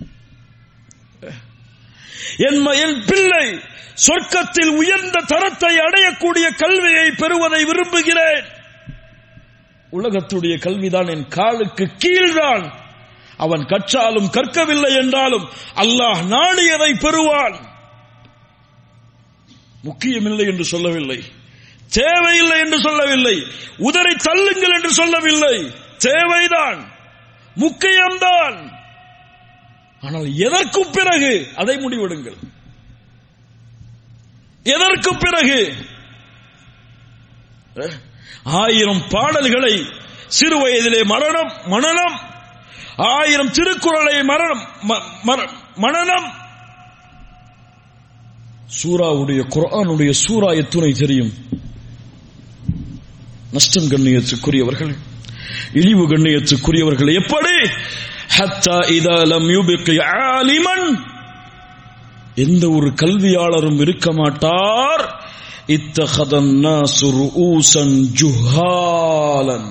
என் பிள்ளை சொர்க்கத்தில் உயர்ந்த தரத்தை அடையக்கூடிய கல்வியை பெறுவதை விரும்புகிறேன். உலகத்துடைய கல்விதான் என் காலுக்கு கீழ்தான். அவன் கற்றாலும் கற்கவில்லை என்றாலும் அல்லாஹ் நாடியதை பெறுவான். முக்கியமில்லை என்று சொல்லவில்லை, தேவையில்லை என்று சொல்லவில்லை, உதரை தள்ளுங்கள் என்று சொல்லவில்லை, தேவைதான், முக்கியம்தான். ஆனால் எதற்கு பிறகு அதை முடிவெடுங்கள். எதற்கு பிறகு? ஆயிரம் பாடல்களை சிறு வயதிலே மரணம் மனனம், ஆயிரம் திருக்குறளை மரணம் மனனம். சூராவுடைய குர்ஆனுடைய சூரா எத்துணை தெரியும்? நஷ்டம் கண்ணியத்துக்குரியவர்கள், இழிவு கண்ணியத்துக்குரியவர்கள். எப்படி? ஹத்தா இதா லம் யுபகி ஆலிமன், எந்த ஒரு கல்வியாளரும் இருக்க மாட்டார். இத்தஹதன் நாசு ரூஸன் ஜுஹாலன்,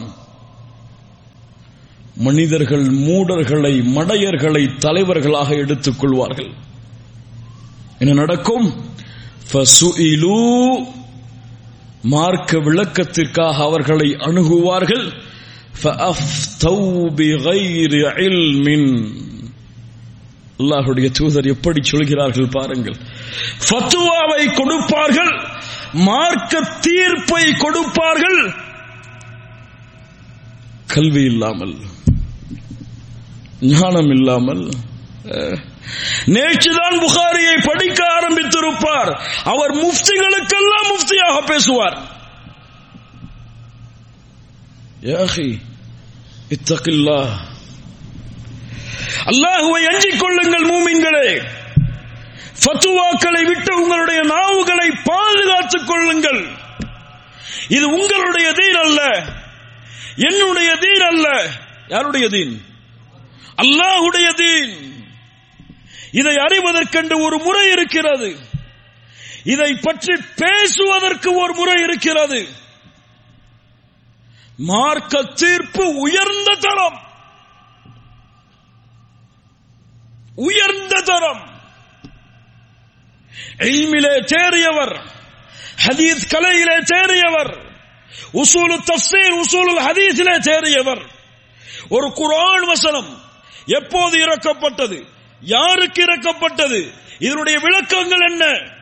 மனிதர்கள் மூடர்களை மடையர்களை தலைவர்களாக எடுத்துக் கொள்வார்கள். என்ன நடக்கும்? ஃபசுஇலு, மார்க்க விளக்கத்திற்காக அவர்களை அணுகுவார்கள். ஃபஅஃப்தௌ பிகைரி இல்மின், அல்லாஹ்வுடைய தூதர் எப்படி சொல்கிறார்கள் பாருங்கள். ஃபத்வாவை கொடுப்பார்கள், மார்க்க தீர்ப்பை கொடுப்பார்கள், கல்வி இல்லாமல், ஞானம் இல்லாமல். நேற்றுதான் புகாரியை படிக்க ஆரம்பித்திருப்பார், அவர் முஃப்திகளுக்கெல்லாம் முஃப்தியாக பேசுவார். யா அஹி இத்தகில்லாஹ், அல்லாஹ்வை அஞ்சிக் கொள்ளுங்கள் மூமின்களே. ஃபத்வாக்களை விட்டு உங்களுடைய நாவுகளை பாதுகாத்துக் கொள்ளுங்கள். இது உங்களுடைய தீன் அல்ல, என்னுடைய தீன் அல்ல. யாருடைய தீன்? அல்லாஹ்வுடைய தீன். இதை அறிவதற்கென்று ஒரு முறை இருக்கிறது, இதை பற்றி பேசுவதற்கு ஒரு முறை இருக்கிறது. மார்க்க தீர்ப்பு உயர்ந்த தரம், உயர்ந்த தரம். இல்மிலே தேறியவர், ஹதீஸ் கலையிலே தேறியவர், உசூலு தஃப்சீர் உசூலுல் ஹதீஸிலே தேறியவர். ஒரு குர்ஆன் வசனம் எப்போது இறக்கப்பட்டது, யாருக்கு இறக்கப்பட்டது, இதனுடைய விளக்கங்கள் என்ன,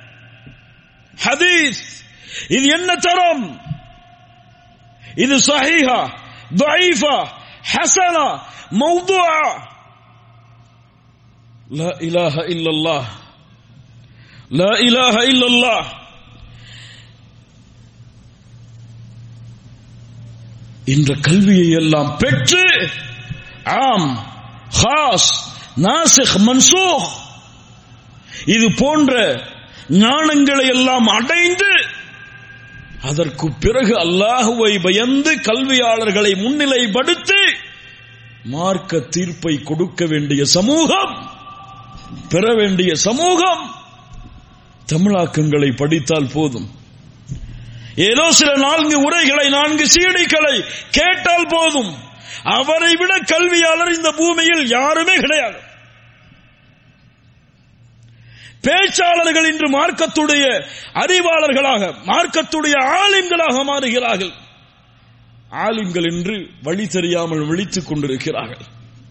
ஹதீஸ் இது என்ன தரம், இது சஹீஹா, தஈஃபா, ஹஸனா, மௌதுஆ. லா இலாஹ இல்லல்லாஹ், லா இலாஹ இல்லல்லாஹ். இந்த கல்வியை எல்லாம் பெற்று ஆம், ஹாஸ், நாசிக், மன்சூக் இது போன்ற ஞானங்களை எல்லாம் அடைந்து அதற்கு பிறகு அல்லாஹ்வை பயந்து கல்வியாளர்களை முன்னிலைப்படுத்தி மார்க்க தீர்ப்பை கொடுக்க வேண்டிய சமூகம், பெற வேண்டிய சமூகம். தமிழாக்கங்களை படித்தால் போதும், ஏதோ சில நான்கு உரைகளை நான்கு சீடிகளை கேட்டால் போதும். அவரை விட கல்வியாளர் இந்த பூமியில் யாருமே கிடையாது. பேச்சாளர்கள் இன்று மார்க்கத்துடைய அறிவாளர்களாக, மார்க்கத்துடைய ஆலிம்களாக மாறுகிறார்கள். ஆலிம்கள் என்று வழி தெரியாமல் விழித்துக் கொண்டிருக்கிறார்கள்.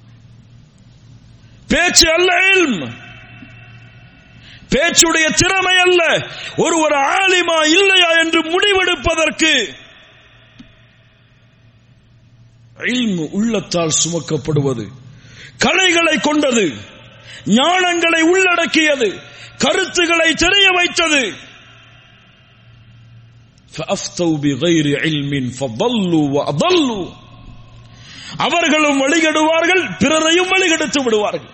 பேச்சு அல்ல இல்ம், பேச்சுடைய திறமை அல்ல. ஒருவர் ஆலிமா இல்லையா என்று முடிவெடுப்பதற்கு இல்ம் உள்ளத்தால் சுமக்கப்படுவது, கலைகளை கொண்டது, ஞானங்களை உள்ளடக்கியது, கருத்துக்களை தெரிய வைத்தது. அவர்களும் வழிகெடுவார்கள், பிறரையும் வழிகெடுத்து விடுவார்கள்.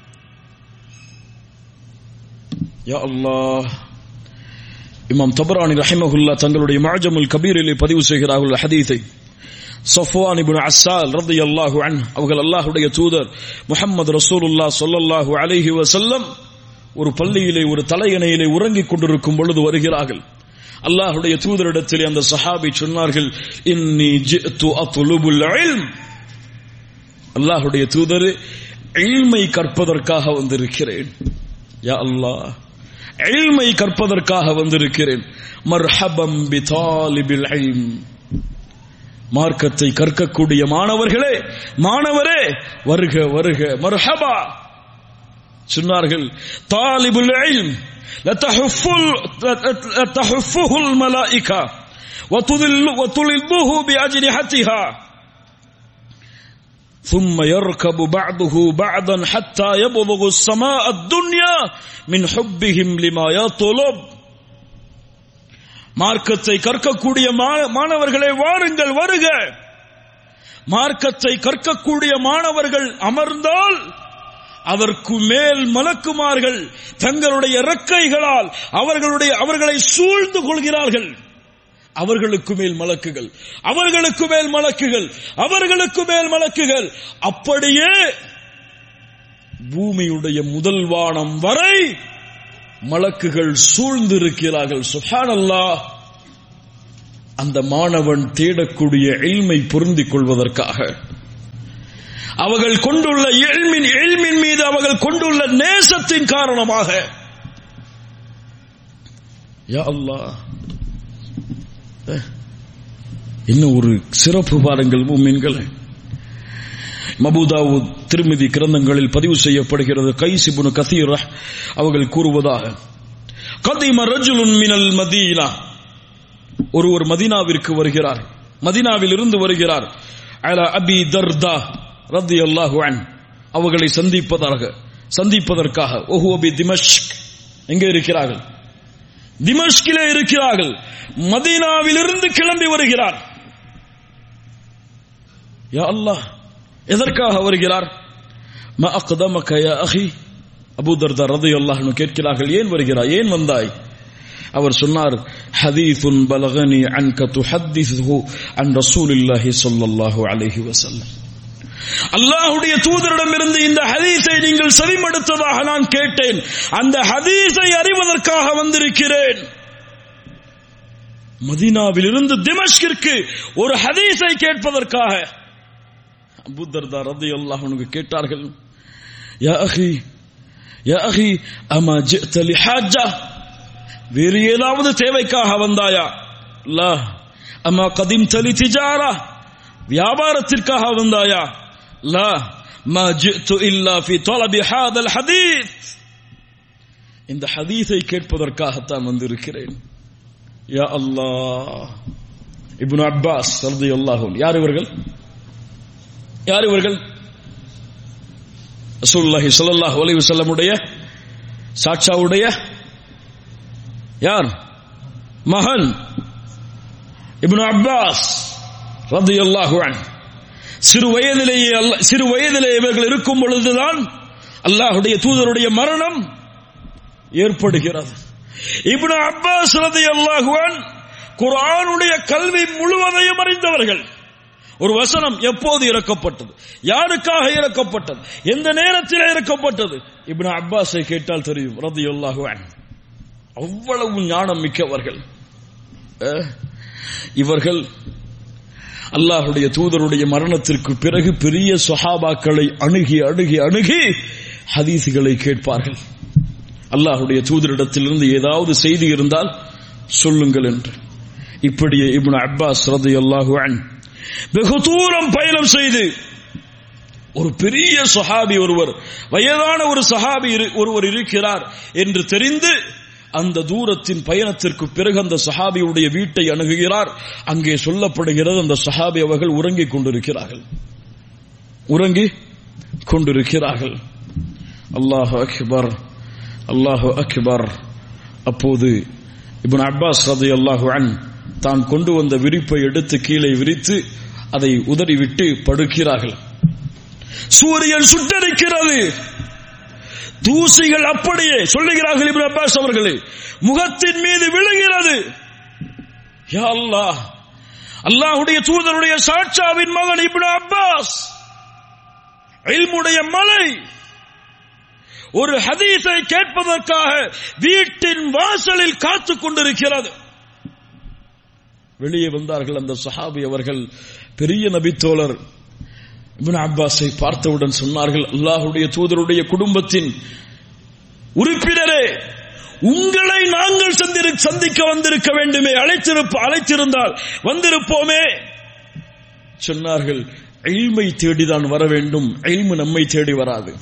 யா அல்லாஹ். இமாம் தபரானி ரஹிமஹுல்லா தங்களுடைய முஅஜமுல் கபீரிலே பதிவு செய்கிறார்கள் ஹதீஸை. சஃப்வான் இப்னு அஸ்ஸால் ரலியல்லாஹு அன்ஹு அவர்கள் அல்லாஹ்வுடைய தூதர் முஹம்மது ரசூலுல்லாஹ் ஸல்லல்லாஹு அலைஹி வஸல்லம் ஒரு பள்ளியிலே ஒரு தலையணையிலே உறங்கிக் கொண்டிருக்கும் பொழுது வருகிறார்கள். அல்லாஹ்வுடைய தூதரிடத்திலே அந்த சஹாபி சொன்னார்கள், இன்னி ஜிஅது அத்லுபுல் இல்ம், அல்லாஹ்வுடைய தூதர், இல்மை கற்பதற்காக வந்திருக்கிறேன். யா அல்லாஹ், இல்மை கற்பதற்காக வந்திருக்கிறேன். மர்ஹபம் பிதாலிபில் இல்ம், மார்க்கத்தை கற்கக்கூடிய மாணவர்களே, மாணவரே வருக வருக, மர்ஹபா சொன்னார்கள். தாலிபுல் இல்ம் லதஹஃபுல் லதஹஃபுல் மலாயிகா வதுலில்லுஹு பிஅஜ்னிஹத்திஹா ثم يركب بعضه بعضا حتى يبلغ السماء الدنيا من حبهم لما يطلب. மார்க்கத்தை கற்கக்கூடிய மாணவர்களே வாருங்கள் வருக. மார்க்கத்தை கற்கக்கூடிய மாணவர்கள் அமர்ந்தால் அதற்கு மேல் மலக்குமார்கள் தங்களுடைய இறக்கைகளால் அவர்களுடைய அவர்களை சூழ்ந்து கொள்கிறார்கள். அவர்களுக்கு மேல் மலக்குகள், அவர்களுக்கு மேல் மலக்குகள், அவர்களுக்கு மேல் மலக்குகள். அப்படியே பூமியுடைய முதல் வானம் வரை மலக்குகள் சூழ்ந்திருக்கிறார்கள். சுப்ஹானல்லாஹ். அந்த மாணவன் தேடக்கூடிய இல்மை பொருந்திக் கொள்வதற்காக, அவர்கள் கொண்டுள்ள இல்மின் இல்மின் மீது அவர்கள் கொண்டுள்ள நேசத்தின் காரணமாக, யா அல்லாஹ், இன்னும் ஒரு சிறப்பு பாருங்கள் முஃமின்கள். அபூ தாவூத், திர்மிதி கிரந்தங்களில் பதிவு செய்யப்படுகிறது. கைஸ் இப்னு கஸீர் அவர்கள் கூறுவதாக, கதிம ரஜுலுன் மினல் மதீனா, ஒருவர் மதீனாவிற்கு வருகிறார், மதீனாவில் இருந்து வருகிறார். அலா அபி தர்தா ரலியல்லாஹு அன்ஹு, அவர்களை சந்திப்பதாக சந்திப்பதற்காக. ஓஹு பி திமஷ்க், எங்கே இருக்கிறார்கள்? திமஷ்கிலே இருக்கிறார்கள். மதீனாவில் இருந்து கிளம்பி வருகிறார். யா அல்லாஹ், எதற்காக வருகிறார்? மா அக்தமக யா அஹி, அபூ தர்தா ரலியல்லாஹு அன்ஹு கேட்கிறார்கள், ஏன் வருகிறாய், ஏன் வந்தாய்? அவர் சொன்னார், ஹதீசுன் பலகனி அன்க துஹத்திஸு அன் ரசூலில்லாஹி ஸல்லல்லாஹு அலைஹி வஸல்லம், அல்லாஹ்வுடைய தூதரிடமிருந்து இந்த ஹதீஸை நீங்கள் செவிமடுத்ததாக நான் கேட்டேன். அந்த ஹதீஸை அறிவதற்காக வந்திருக்கிறேன். மதீனாவில் இருந்து திமஷ்கிற்கு ஒரு ஹதீஸை கேட்பதற்காக. அபூ தர்தா ரலியல்லாஹு அன்ஹு கேட்டார்கள், யா அஹி யா அஹி அமா ஜிஅத லிஹாஜா, வேறு ஏதாவது தேவைக்காக வந்தாயா? லா. அமா கதிம்த லிதிஜாரா, வியாபாரத்திற்காக வந்தாயா? லா. மா ஜிஅது இல்லா ஃபி தலபி ஹாதல் ஹதீஸ், இந்த ஹதீஸை கேட்பதற்காகத்தான் வந்திருக்கிறேன். யா அல்லாஹ். இப்னு அப்பாஸ் ரலியல்லாஹு அன்ஹு, யார் இவர்கள்? யார் இவர்கள்? ரசூலுல்லாஹி ஸல்லல்லாஹு அலைஹி வஸல்லம் உடைய சாட்சாவுடைய யார்? மகன் இப்னு அப்பாஸ் ரலியல்லாஹு அன்ஹு. சிறு வயதிலேயே சிறு வயதிலே இவர்கள் இருக்கும் பொழுதுதான் அல்லாஹ்வுடைய தூதருடைய மரணம் ஏற்படுகிறது. இப்னு அப்பாஸ் ரலியல்லாஹு அன்ஹு குர்ஆனுடைய கல்வி முழுவதையும் அறிந்தவர்கள். ஒரு வசனம் எப்போது இறக்கப்பட்டது, யாருக்காக இறக்கப்பட்டது, எந்த நேரத்தில் இறக்கப்பட்டது, இப்னு அப்பாஸை கேட்டால் தெரியும் ரலியல்லாஹு அன்ஹு. அவ்வளவு ஞானம் மிக்கவர்கள் இவர்கள். அல்லாஹ்வுடைய தூதருடைய மரணத்திற்கு பிறகு பெரிய சஹாபாக்களை அணுகி அணுகி அணுகி ஹதீஸ்களை கேட்பார்கள். அல்லாஹ்வுடைய தூதரிடத்திலிருந்து ஏதாவது செய்தி இருந்தால் சொல்லுங்கள் என்று. இப்படியே இப்னு அப்பாஸ் ரலியல்லாஹு அன்ஹு வெகு தூரம் பயணம் செய்து ஒரு பெரிய சஹாபி ஒருவர், வயதான ஒரு சஹாபி ஒருவர் இருக்கிறார் என்று தெரிந்து அந்த தூரத்தின் பயணத்திற்கு பிறகு அந்த சஹாபியுடைய வீட்டை அணுகுகிறார். அங்கே சொல்லப்படுகிறது, அந்த சஹாபி அவர்கள் உறங்கிக் கொண்டிருக்கிறார்கள் உறங்கிக் கொண்டிருக்கிறார்கள். அல்லாஹு அக்பர், அல்லாஹு அக்பர். அப்போது இப்னு அப்பாஸ் ரலியல்லாஹு அன்ஹு தான் கொண்டு வந்த விரிப்பை எடுத்து கீழே விரித்து அதை உதறிவிட்டு படுக்கிறார்கள். சூரியன் சுட்டரிக்கிறது, தூசிகள் அப்படியே சொல்லுகிறார்கள் இப்னு அப்பாஸ் அவர்களே முகத்தின் மீது விழுகிறது. யா அல்லாஹ், அல்லாஹ்வுடைய தூதருடைய சாட்சாவின் மகன் இப்னு அப்பாஸ், இல்முடைய மலை, ஒரு ஹதீஸை கேட்பதற்காக வீட்டின் வாசலில் காத்துக் கொண்டிருக்கிறது. வெளியே வந்தார்கள் அந்த சஹாபி அவர்கள். பெரிய நபித்தோழர் இப்னு அப்பாஸை பார்த்தவுடன் சொன்னார்கள், அல்லாஹ்வுடைய தூதருடைய குடும்பத்தின் உறுப்பினரே, உங்களை நாங்கள் சந்திக்க வந்திருக்க வேண்டுமே, அழைத்திருப்ப அழைத்திருந்தால் வந்திருப்போமே. சொன்னார்கள், இல்மை தேடிதான் வர வேண்டும், இல்மு நம்மை தேடி வராது,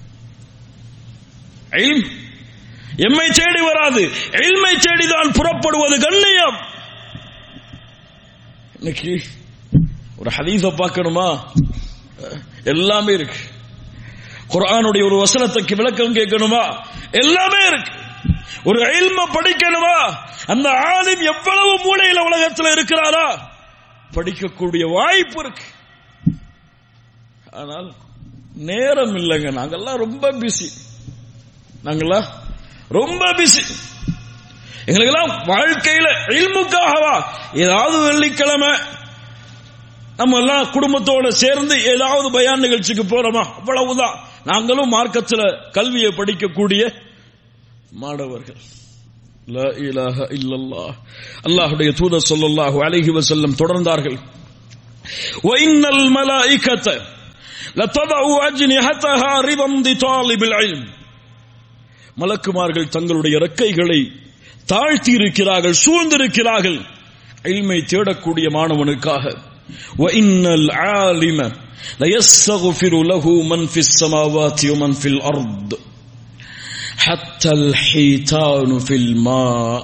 இல்ம் எம்மை தேடி வராது, இல்மை தேடிதான் புறப்படுவது கண்ணியம். இன்னைக்கு ஒரு ஹதீஸை பார்க்கணுமா, எல்லாமே இருக்கு. குர்ஆனுடைய ஒரு வசனத்துக்கு விளக்கம் கேட்கணுமா, எல்லாமே இருக்கு. ஒரு இல்ம படிக்கணுமா, அந்த ஆலிம் எவ்வளவு மூலையில உலகத்தில் இருக்கிறாரா, படிக்கக்கூடிய வாய்ப்பு இருக்கு. ஆனால் நேரம் இல்லைங்க. நாங்கெல்லாம் ரொம்ப பிஸி, நாங்கெல்லாம் ரொம்ப பிஸி. எங்களுக்கெல்லாம் வாழ்க்கையில இல்முக்காகவா ஏதாவது வெள்ளிக்கிழமை நம்ம எல்லாம் குடும்பத்தோட சேர்ந்து ஏதாவது பயான் நிகழ்ச்சிக்கு போறோமா? அவ்வளவுதான். நாங்களும் மார்க்கத்தில் கல்வியை படிக்கக்கூடிய மாணவர்கள். லா இலாஹ இல்லல்லாஹ். அல்லாஹ்வுடைய தூதர் ஸல்லல்லாஹு அலைஹி வஸல்லம் தொடர்ந்தார்கள், வஇன்னல் மலாயிகத லததஉ அஜ்னிஹதஹா ரிதம் லிதாலிபில் இல்ம். மலக்குமார்கள் தங்களுடைய இறக்கைகளை தாழ்த்தி இருக்கிறார்கள், சூழ்ந்திருக்கிறார்கள் இல்மை தேடக்கூடிய மாணவனுக்காக. வஇன்னல் ஆலிம லயஸ்தக்ஃபிரு லஹு மன் ஃபிஸ் ஸமாவாதி வமன் ஃபில் அர்த் ஹத்தல் ஹீதானு ஃபில் மா.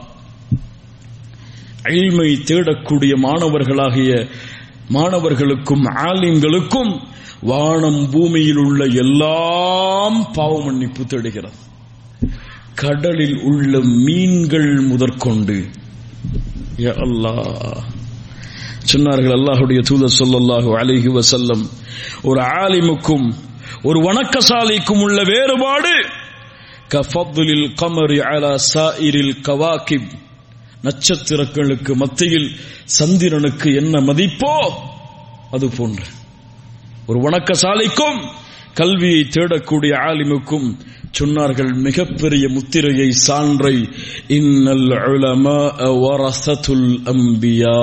இல்மை தேடக்கூடிய மாணவர்களாகிய மாணவர்களுக்கும் ஆலிம்களுக்கும் வானம் பூமியில் உள்ள எல்லாம் பாவ மன்னிப்பு தேடுகிறது. கடலில் உள்ள மீன்கள் முதற்கொண்டு. யா அல்லாஹ் சொன்னார்கள் அல்லாஹ்வுடைய தூதர் ஸல்லல்லாஹு அலைஹி வஸல்லம், ஒரு ஆலிமுக்கும் ஒரு வணக்கசாலிக்கும் உள்ள வேறுபாடு கஃபத்லில் கமரி அலா சாயிரில் கவாகிப். நட்சத்திரங்களுக்கு மத்தியில் சந்திரனுக்கு என்ன மதிப்போ அது போன்று ஒரு வணக்கசாலிக்கும் கல்வியை தேடக்கூடிய ஆலிமுக்கும் சொன்னார்கள் மிகப்பெரிய முத்திரையை, சான்றை, இன்னல் உலமாஅ வரஸத்துல் அன்பியா.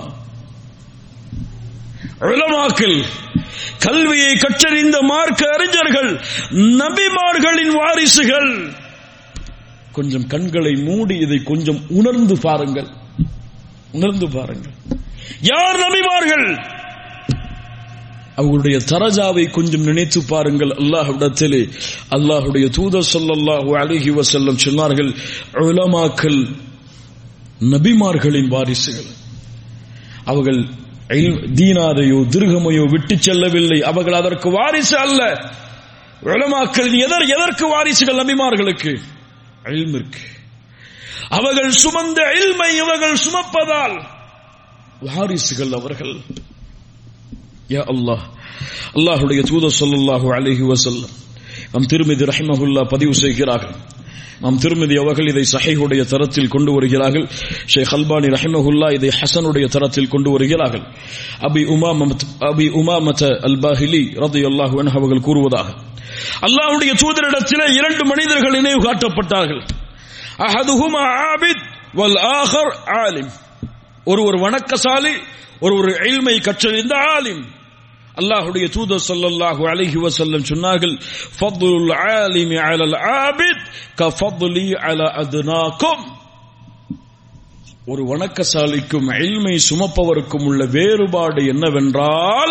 உலமாக்கள் கல்வியை கற்றறிந்த மார்க்க அறிஞர்கள் நபிமார்களின் வாரிசுகள். கொஞ்சம் கண்களை மூடி இதை கொஞ்சம் உணர்ந்து பாருங்கள், உணர்ந்து பாருங்கள். யார் நபிமார்கள்? அவர்களுடைய தரஜாவை கொஞ்சம் நினைத்து பாருங்கள். அல்லாஹ்விடத்திலே அல்லாஹ்வுடைய தூதர் ஸல்லல்லாஹு அலைஹி வஸல்லம் சொன்னார்கள், உலமாக்கள் நபிமார்களின் வாரிசுகள். அவர்கள் தீனாரையோ திர்ஹமையோ விட்டு செல்லவில்லை, அவர்கள் அதற்கு வாரிசு அல்ல. உலமாக்கள் எதர் எதற்கு வாரிசுகள்? நபிமார்களுக்கு, இல்மிற்கு. அவர்கள் சுமந்த இல்மை இவர்கள் சுமப்பதால் வாரிசுகள் அவர்கள். யா அல்லாஹ், அல்லாஹ்வுடைய தூதர் ஸல்லல்லாஹு அலைஹி வஸல்லம் நம் திர்மிதி ரஹிமஹுல்லாஹ் பதிவு செய்கிறார்கள். நாம் திருமதி அவர்கள் இதை சஹீஹுடைய தரத்தில் கொண்டு வருகிறார்கள். ஷேக் அல்பானி ரஹிமஹுல்லாஹ் இதை ஹஸனுடைய தரத்தில் கொண்டு வருகிறார்கள். அபி உமாமத் அபி உமாமத அல்பாஹிலி ரலியல்லாஹு அன்ஹு அவர்கள் கூறுவதாக, அல்லாஹ்வுடைய தூதரிடத்தில் இரண்டு மனிதர்கள் நினைவு காட்டப்பட்டார்கள். அஹதுஹுமா ஆபித் வல் ஆகர் ஆலிம். ஒருவர் வணக்கசாலி, ஒருவர் இல்மை கற்றறிந்த ஆலிம். அல்லாஹ்வுடைய தூதர் ஸல்லல்லாஹு அலைஹி வஸல்லம் சொன்னார்கள், ஃபض்லுல் ஆலிமி அலல் ஆபித் கஃபض்லி அலா அத்னாக்கும். ஒரு வணக்கசாலிக்கும் இல்மை சுமப்பவருக்கும் உள்ள வேறுபாடு என்னவென்றால்,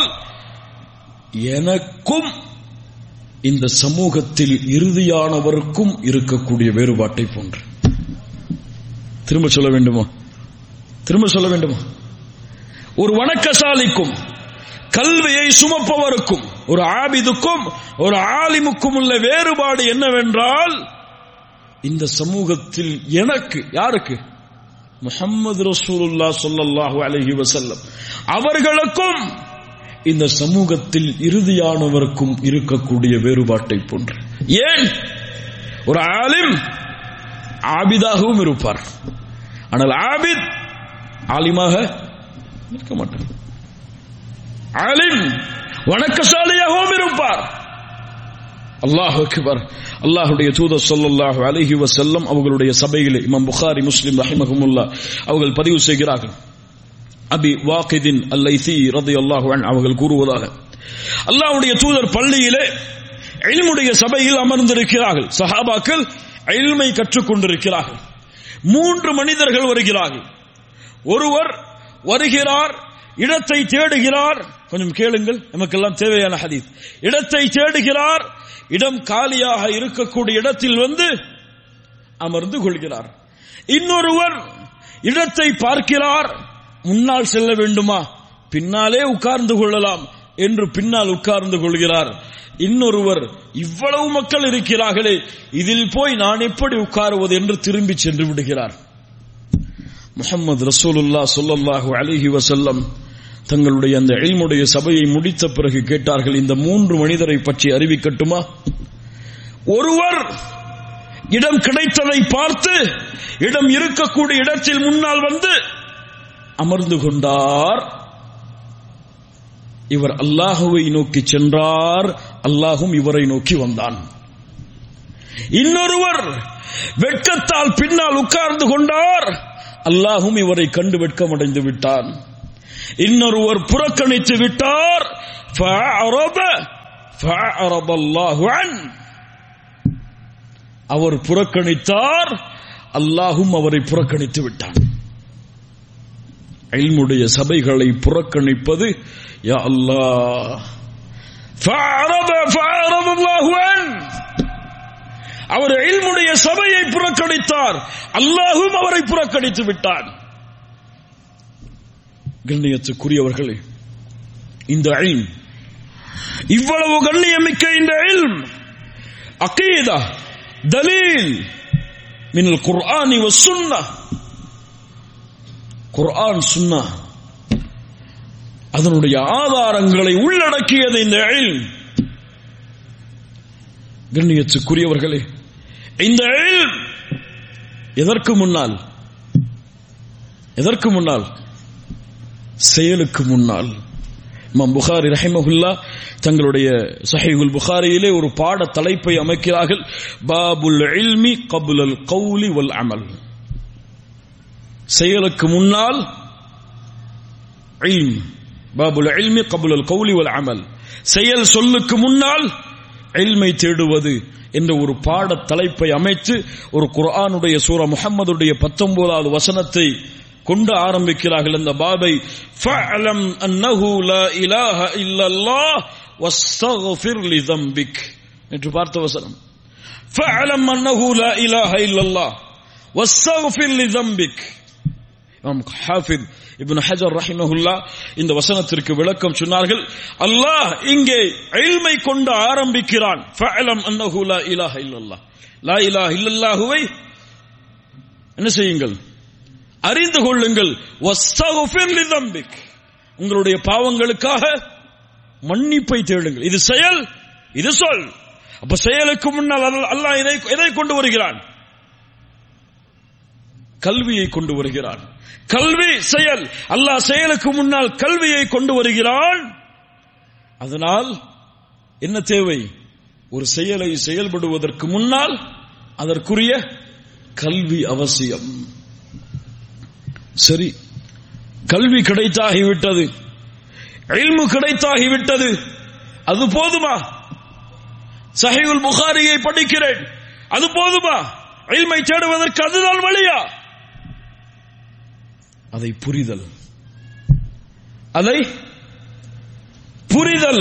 எனக்கும் இந்த சமூகத்தில் இறுதியானவருக்கும் இருக்கக்கூடிய வேறுபாட்டை போன்று. திரும்ப சொல்ல வேண்டுமா? திரும்ப சொல்ல வேண்டுமா? ஒரு வணக்கசாலிக்கும் கல்வியை சுமப்பவருக்கும் ஒரு ஆபிதுக்கும் ஒரு ஆலிமுக்கும் உள்ள வேறுபாடு என்னவென்றால், இந்த சமூகத்தில் எனக்கு, யாருக்கு? முஹம்மது ரசூலுல்லாஹ் ஸல்லல்லாஹு அலைஹி வஸல்லம் அவர்களுக்கும் இந்த சமூகத்தில் இறுதியானவருக்கும் இருக்கக்கூடிய வேறுபாட்டை போன்று. ஏன்? ஒரு ஆலிம் ஆபிதாகவும் இருப்பார், ஆனால் ஆபித் ஆலிமாக இருக்க மாட்டார். ஆலிம் வணக்கசாலியாகவும் இருப்பார். அல்லாஹ் அக்பர். அல்லாஹ்வுடைய தூதர் ஸல்லல்லாஹு அலைஹி வஸல்லம் அவர்களுடைய சபையிலே இமாம் புகாரி, முஸ்லிம் ரஹிமஹுமுல்லாஹ் அவர்கள் பதிவு செய்கிறார்கள். அபி வாகிதின் அல்-லைசி ரலியல்லாஹு அன்ஹு அவர்கள் கூறுவதாக, அல்லாஹ்வுடைய தூதர் பள்ளியிலே இல்முடைய சபையில் அமர்ந்திருக்கிறார்கள். சஹாபாக்கள் இல்மை கற்றுக் கொண்டிருக்கிறார்கள். மூன்று மனிதர்கள் வருகிறார்கள். ஒருவர் வருகிறார், இடத்தை தேடுகிறார். கொஞ்சம் கேளுங்கள், நமக்கெல்லாம் தேவையான ஹதீஸ். இடத்தை தேடுகிறார், இடம் காலியாக இருக்கக்கூடிய இடத்தில் வந்து அமர்ந்து கொள்கிறார். இன்னொருவர் இடத்தை பார்க்கிறார், முன்னால் செல்ல வேண்டுமா, பின்னாலே உட்கார்ந்து கொள்ளலாம் என்று பின்னால் உட்கார்ந்து கொள்கிறார். இன்னொருவர் இவ்வளவு மக்கள் இருக்கிறார்களே, இதில் போய் நான் எப்படி உட்காருவது என்று திரும்பி சென்று விடுகிறார். முஹம்மது ரசூலுல்லாஹ் ஸல்லல்லாஹு அலைஹி வஸல்லம் தங்களுடைய அந்த இல்முடைய சபையை முடித்த பிறகு கேட்டார்கள், இந்த மூன்று மனிதரை பற்றி அறிவிக்கட்டுமா? ஒருவர் இடம் கிடைத்ததை பார்த்து இடம் இருக்கக்கூடிய இடத்தில் முன்னால் வந்து அமர்ந்து கொண்டார். இவர் அல்லாஹுவை நோக்கி சென்றார், அல்லாஹும் இவரை நோக்கி வந்தான். இன்னொருவர் வெட்கத்தால் பின்னால் உட்கார்ந்து கொண்டார், அல்லாஹும் இவரை கண்டு வெட்கமடைந்து விட்டான். இன்னொருவர் புறக்கணித்து விட்டார், அவர் புறக்கணித்தார், அல்லாஹும் அவரை புறக்கணித்து விட்டான். இல்முடைய சபைகளை புறக்கணிப்பது யா அல்லாஹ், அவர் இல்முடைய சபையை புறக்கணித்தார், அல்லாஹும் அவரை புறக்கணித்து விட்டான். கண்ணியத்துக்குரியவர்களே, இந்த இல்ம், இவ்வளவு கண்ணியமிக்க இந்த இல்ம் அகீதா தலீல் மினல் குர்ஆனி வஸ் சுன்னஹ், குர்ஆன் சுன்னா அதனுடைய ஆதாரங்களை உள்ளடக்கியது இந்த இல்ம். கண்ணியத்துக்குரியவர்களே, இந்த இல்ம் எதற்கு முன்னால் எதற்கு முன்னால் செயலுக்கு முன்னால். இமாம் புகாரி ரஹிமஹுல்லாஹ் தங்களுடைய ஸஹீஹுல் புகாரியிலே ஒரு பாட தலைப்பை அமைக்கிறார்கள், பாபுல் இல்மி கப்லல் கௌலி வல் அமல். செயலுக்கு முன்னால் இல்ம், பாபுல் இல்மி கப்லல் கௌலி வல் அமல், செயல் சொல்லுக்கு முன்னால் இல்மை தேடுவது என்ற ஒரு பாட தலைப்பை அமைத்து ஒரு குர்ஆனுடைய சூரா முஹம்மதுடைய பத்தொன்பதாவது வசனத்தை கொண்டு ஆரம்பிக்கிறார்கள். அந்த பாபை ஃபஅலம் அன்னஹு லா இலாஹ இல்லல்லாஹ் வஸ்தக்ஃபிர் லிதம்பிக் என்று பார்த்த வசனம். ஃபஅலம் அன்னஹு லா இலாஹ இல்லல்லாஹ் வஸ்தக்ஃபிர் லிதம்பிக். இமாம் ஹாஃபிஸ் இப்னு ஹஜர் ரஹிமஹுல்லாஹ் இந்த வசனத்திற்கு விளக்கம் சொன்னார்கள். அல்லாஹ் இங்கே இல்மை கொண்டு ஆரம்பிக்கிறான். ஃபஅலம் அன்னஹு லா இலாஹ இல்லல்லாஹ், லா இலாஹ இல்லல்லாஹுவை என்ன செய்யுங்கள், அறிந்து கொள்ளுங்கள். வஸ்தக்ஃபிர் லிதம்பிக், உங்களுடைய பாவங்களுக்காக மன்னிப்பை தேடுங்கள். இது செயல், இது சொல். அப்ப செயலுக்கு முன்னால் அல்லாஹ் இதை எதை கொண்டு வருகிறான்? கல்வியை கொண்டு வருகிறான். கல்வி செயல், அல்லாஹ் செயலுக்கு முன்னால் கல்வியை கொண்டு வருகிறான். அதனால் என்ன தேவை? ஒரு செயலை செயல்படுவதற்கு முன்னால் அதற்குரிய கல்வி அவசியம். சரி, கல்வி கிடைத்தாகிவிட்டது, இல்மு கிடைத்தாகிவிட்டது, அது போதுமா? ஸஹீஹுல் புகாரியை படிக்கிறேன், அது போதுமா? இல்மை தேடுவதற்கு அதுதான் வழியா? அதை புரிதல், அதை புரிதல்.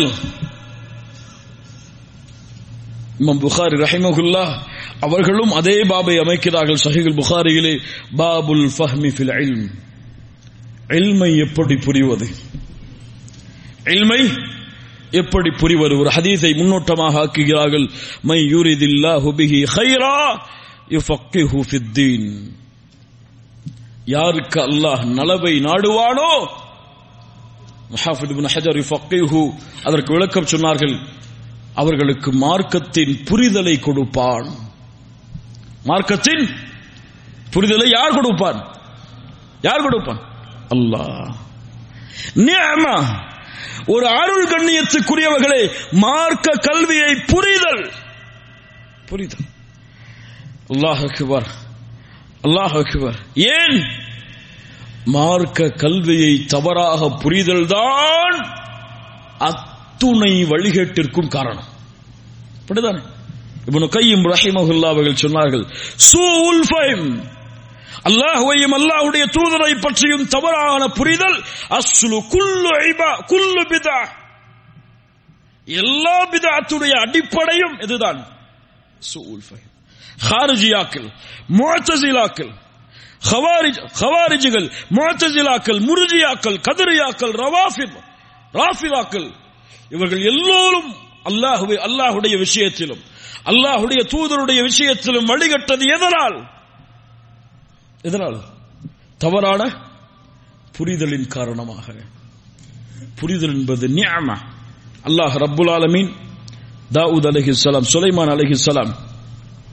இமாம் புகாரி ரஹிமஹுல்லாஹ் அவர்களும் அதே பாபை அமைக்கிறார்கள் ஸஹீஹுல் புகாரியிலே, பாபுல் ஃபஹ்மி ஃபில் இல்ம், இல்மை எப்படி புரிவது, இல்மை எப்படி புரிவது. ஒரு ஹதீஸை முன்னோட்டமாக ஆக்குகிறார்கள், மை யுரிதில்லாஹு பிஹி கைரா யுஃபக்கிஹு ஃபித்தீன், யாருக்கு அல்லாஹ் நலவை நாடுவானோ, முஹாஃபித் இப்னு ஹஜர் யுஃபக்கிஹு அதற்கு விளக்கம் சொன்னார்கள், அவர்களுக்கு மார்க்கத்தின் புரிதலை கொடுப்பான். மார்க்கத்தின் புரிதலை யார் கொடுப்பான்? யார் கொடுப்பான்? அல்லாஹ். நிஅமா, ஒரு அருள். கண்ணியத்துக்குரியவர்களே, மார்க்க கல்வியை புரிதல், புரிதல். அல்லாஹ் அக்பர், அல்லாஹ் அக்பர். ஏன்? மார்க்க கல்வியை தவறாக புரிதல் தான் அத்துணை வழிகேட்டிற்கும் காரணம். அப்படிதானே? இப்னு கய்யிம் ரஹிமஹுல்லாஹ் அவர்கள் சொன்னார்கள், சூஉல் ஃபஹம், அல்லாஹ்வையும் அல்லாஹ்வுடைய தூதரை பற்றியும் தவறான புரிதல் அஸ்லு குல்லு இபா குல்லு பிதா, எல்லா பிதஅத்துடைய அடிப்படையும் இதுதான். சூஉல் ஃபஹம். ஹாரிஜியாக்கள், முஅ்தஸிலாக்கள், ஹவாரிஜ் ஹவாரிஜிகள், முஅ்தஸிலாக்கள், முர்ஜியாக்கள், கதரியாக்கள், ரவாஃபித் ராஃபிலாக்கள், இவர்கள் எல்லோரும் அல்லாஹ்வை அல்லாஹ்வுடைய விஷயத்திலும் அல்லாஹ்வுடைய தூதருடைய விஷயத்திலும் வழிகட்டது எதனால்? எதனால்? தவறான புரிதலின் காரணமாக. புரிதல் என்பது நிஅமா. அல்லாஹ் ரப்புல் ஆலமீன் தாவூத் அலைஹிஸ்ஸலாம், சுலைமான் அலைஹிஸ்ஸலாம்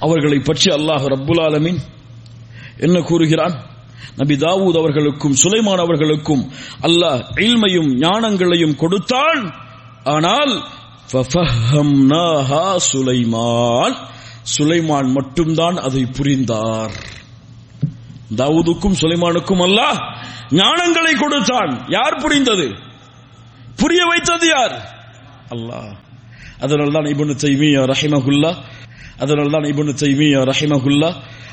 அவர்களை பற்றி அல்லாஹ் ரப்புல் ஆலமீன் என்ன கூறுகிறான்? நபி தாவூத் அவர்களுக்கும் சுலைமான் அவர்களுக்கும் அல்லாஹ் இல்மையும் ஞானங்களையும் கொடுத்தான். ஆனால் ஃபஃபஹம்னாஹா சுலைமான், சுலைமான் மட்டும்தான் அதை புரிந்தார். தாவூதுக்கும் சுலைமானுக்கும் அல்லாஹ் ஞானங்களை கொடுத்தான். யார் புரிந்தது? புரிய வைத்தது யார்? அல்லாஹ். அதனால்தான் இப்னு தைமிய்யா ரஹிமஹுல்லாஹ் அதனால்தான் இப்னு தைமிய்யா ரஹிமஹுல்லாஹ்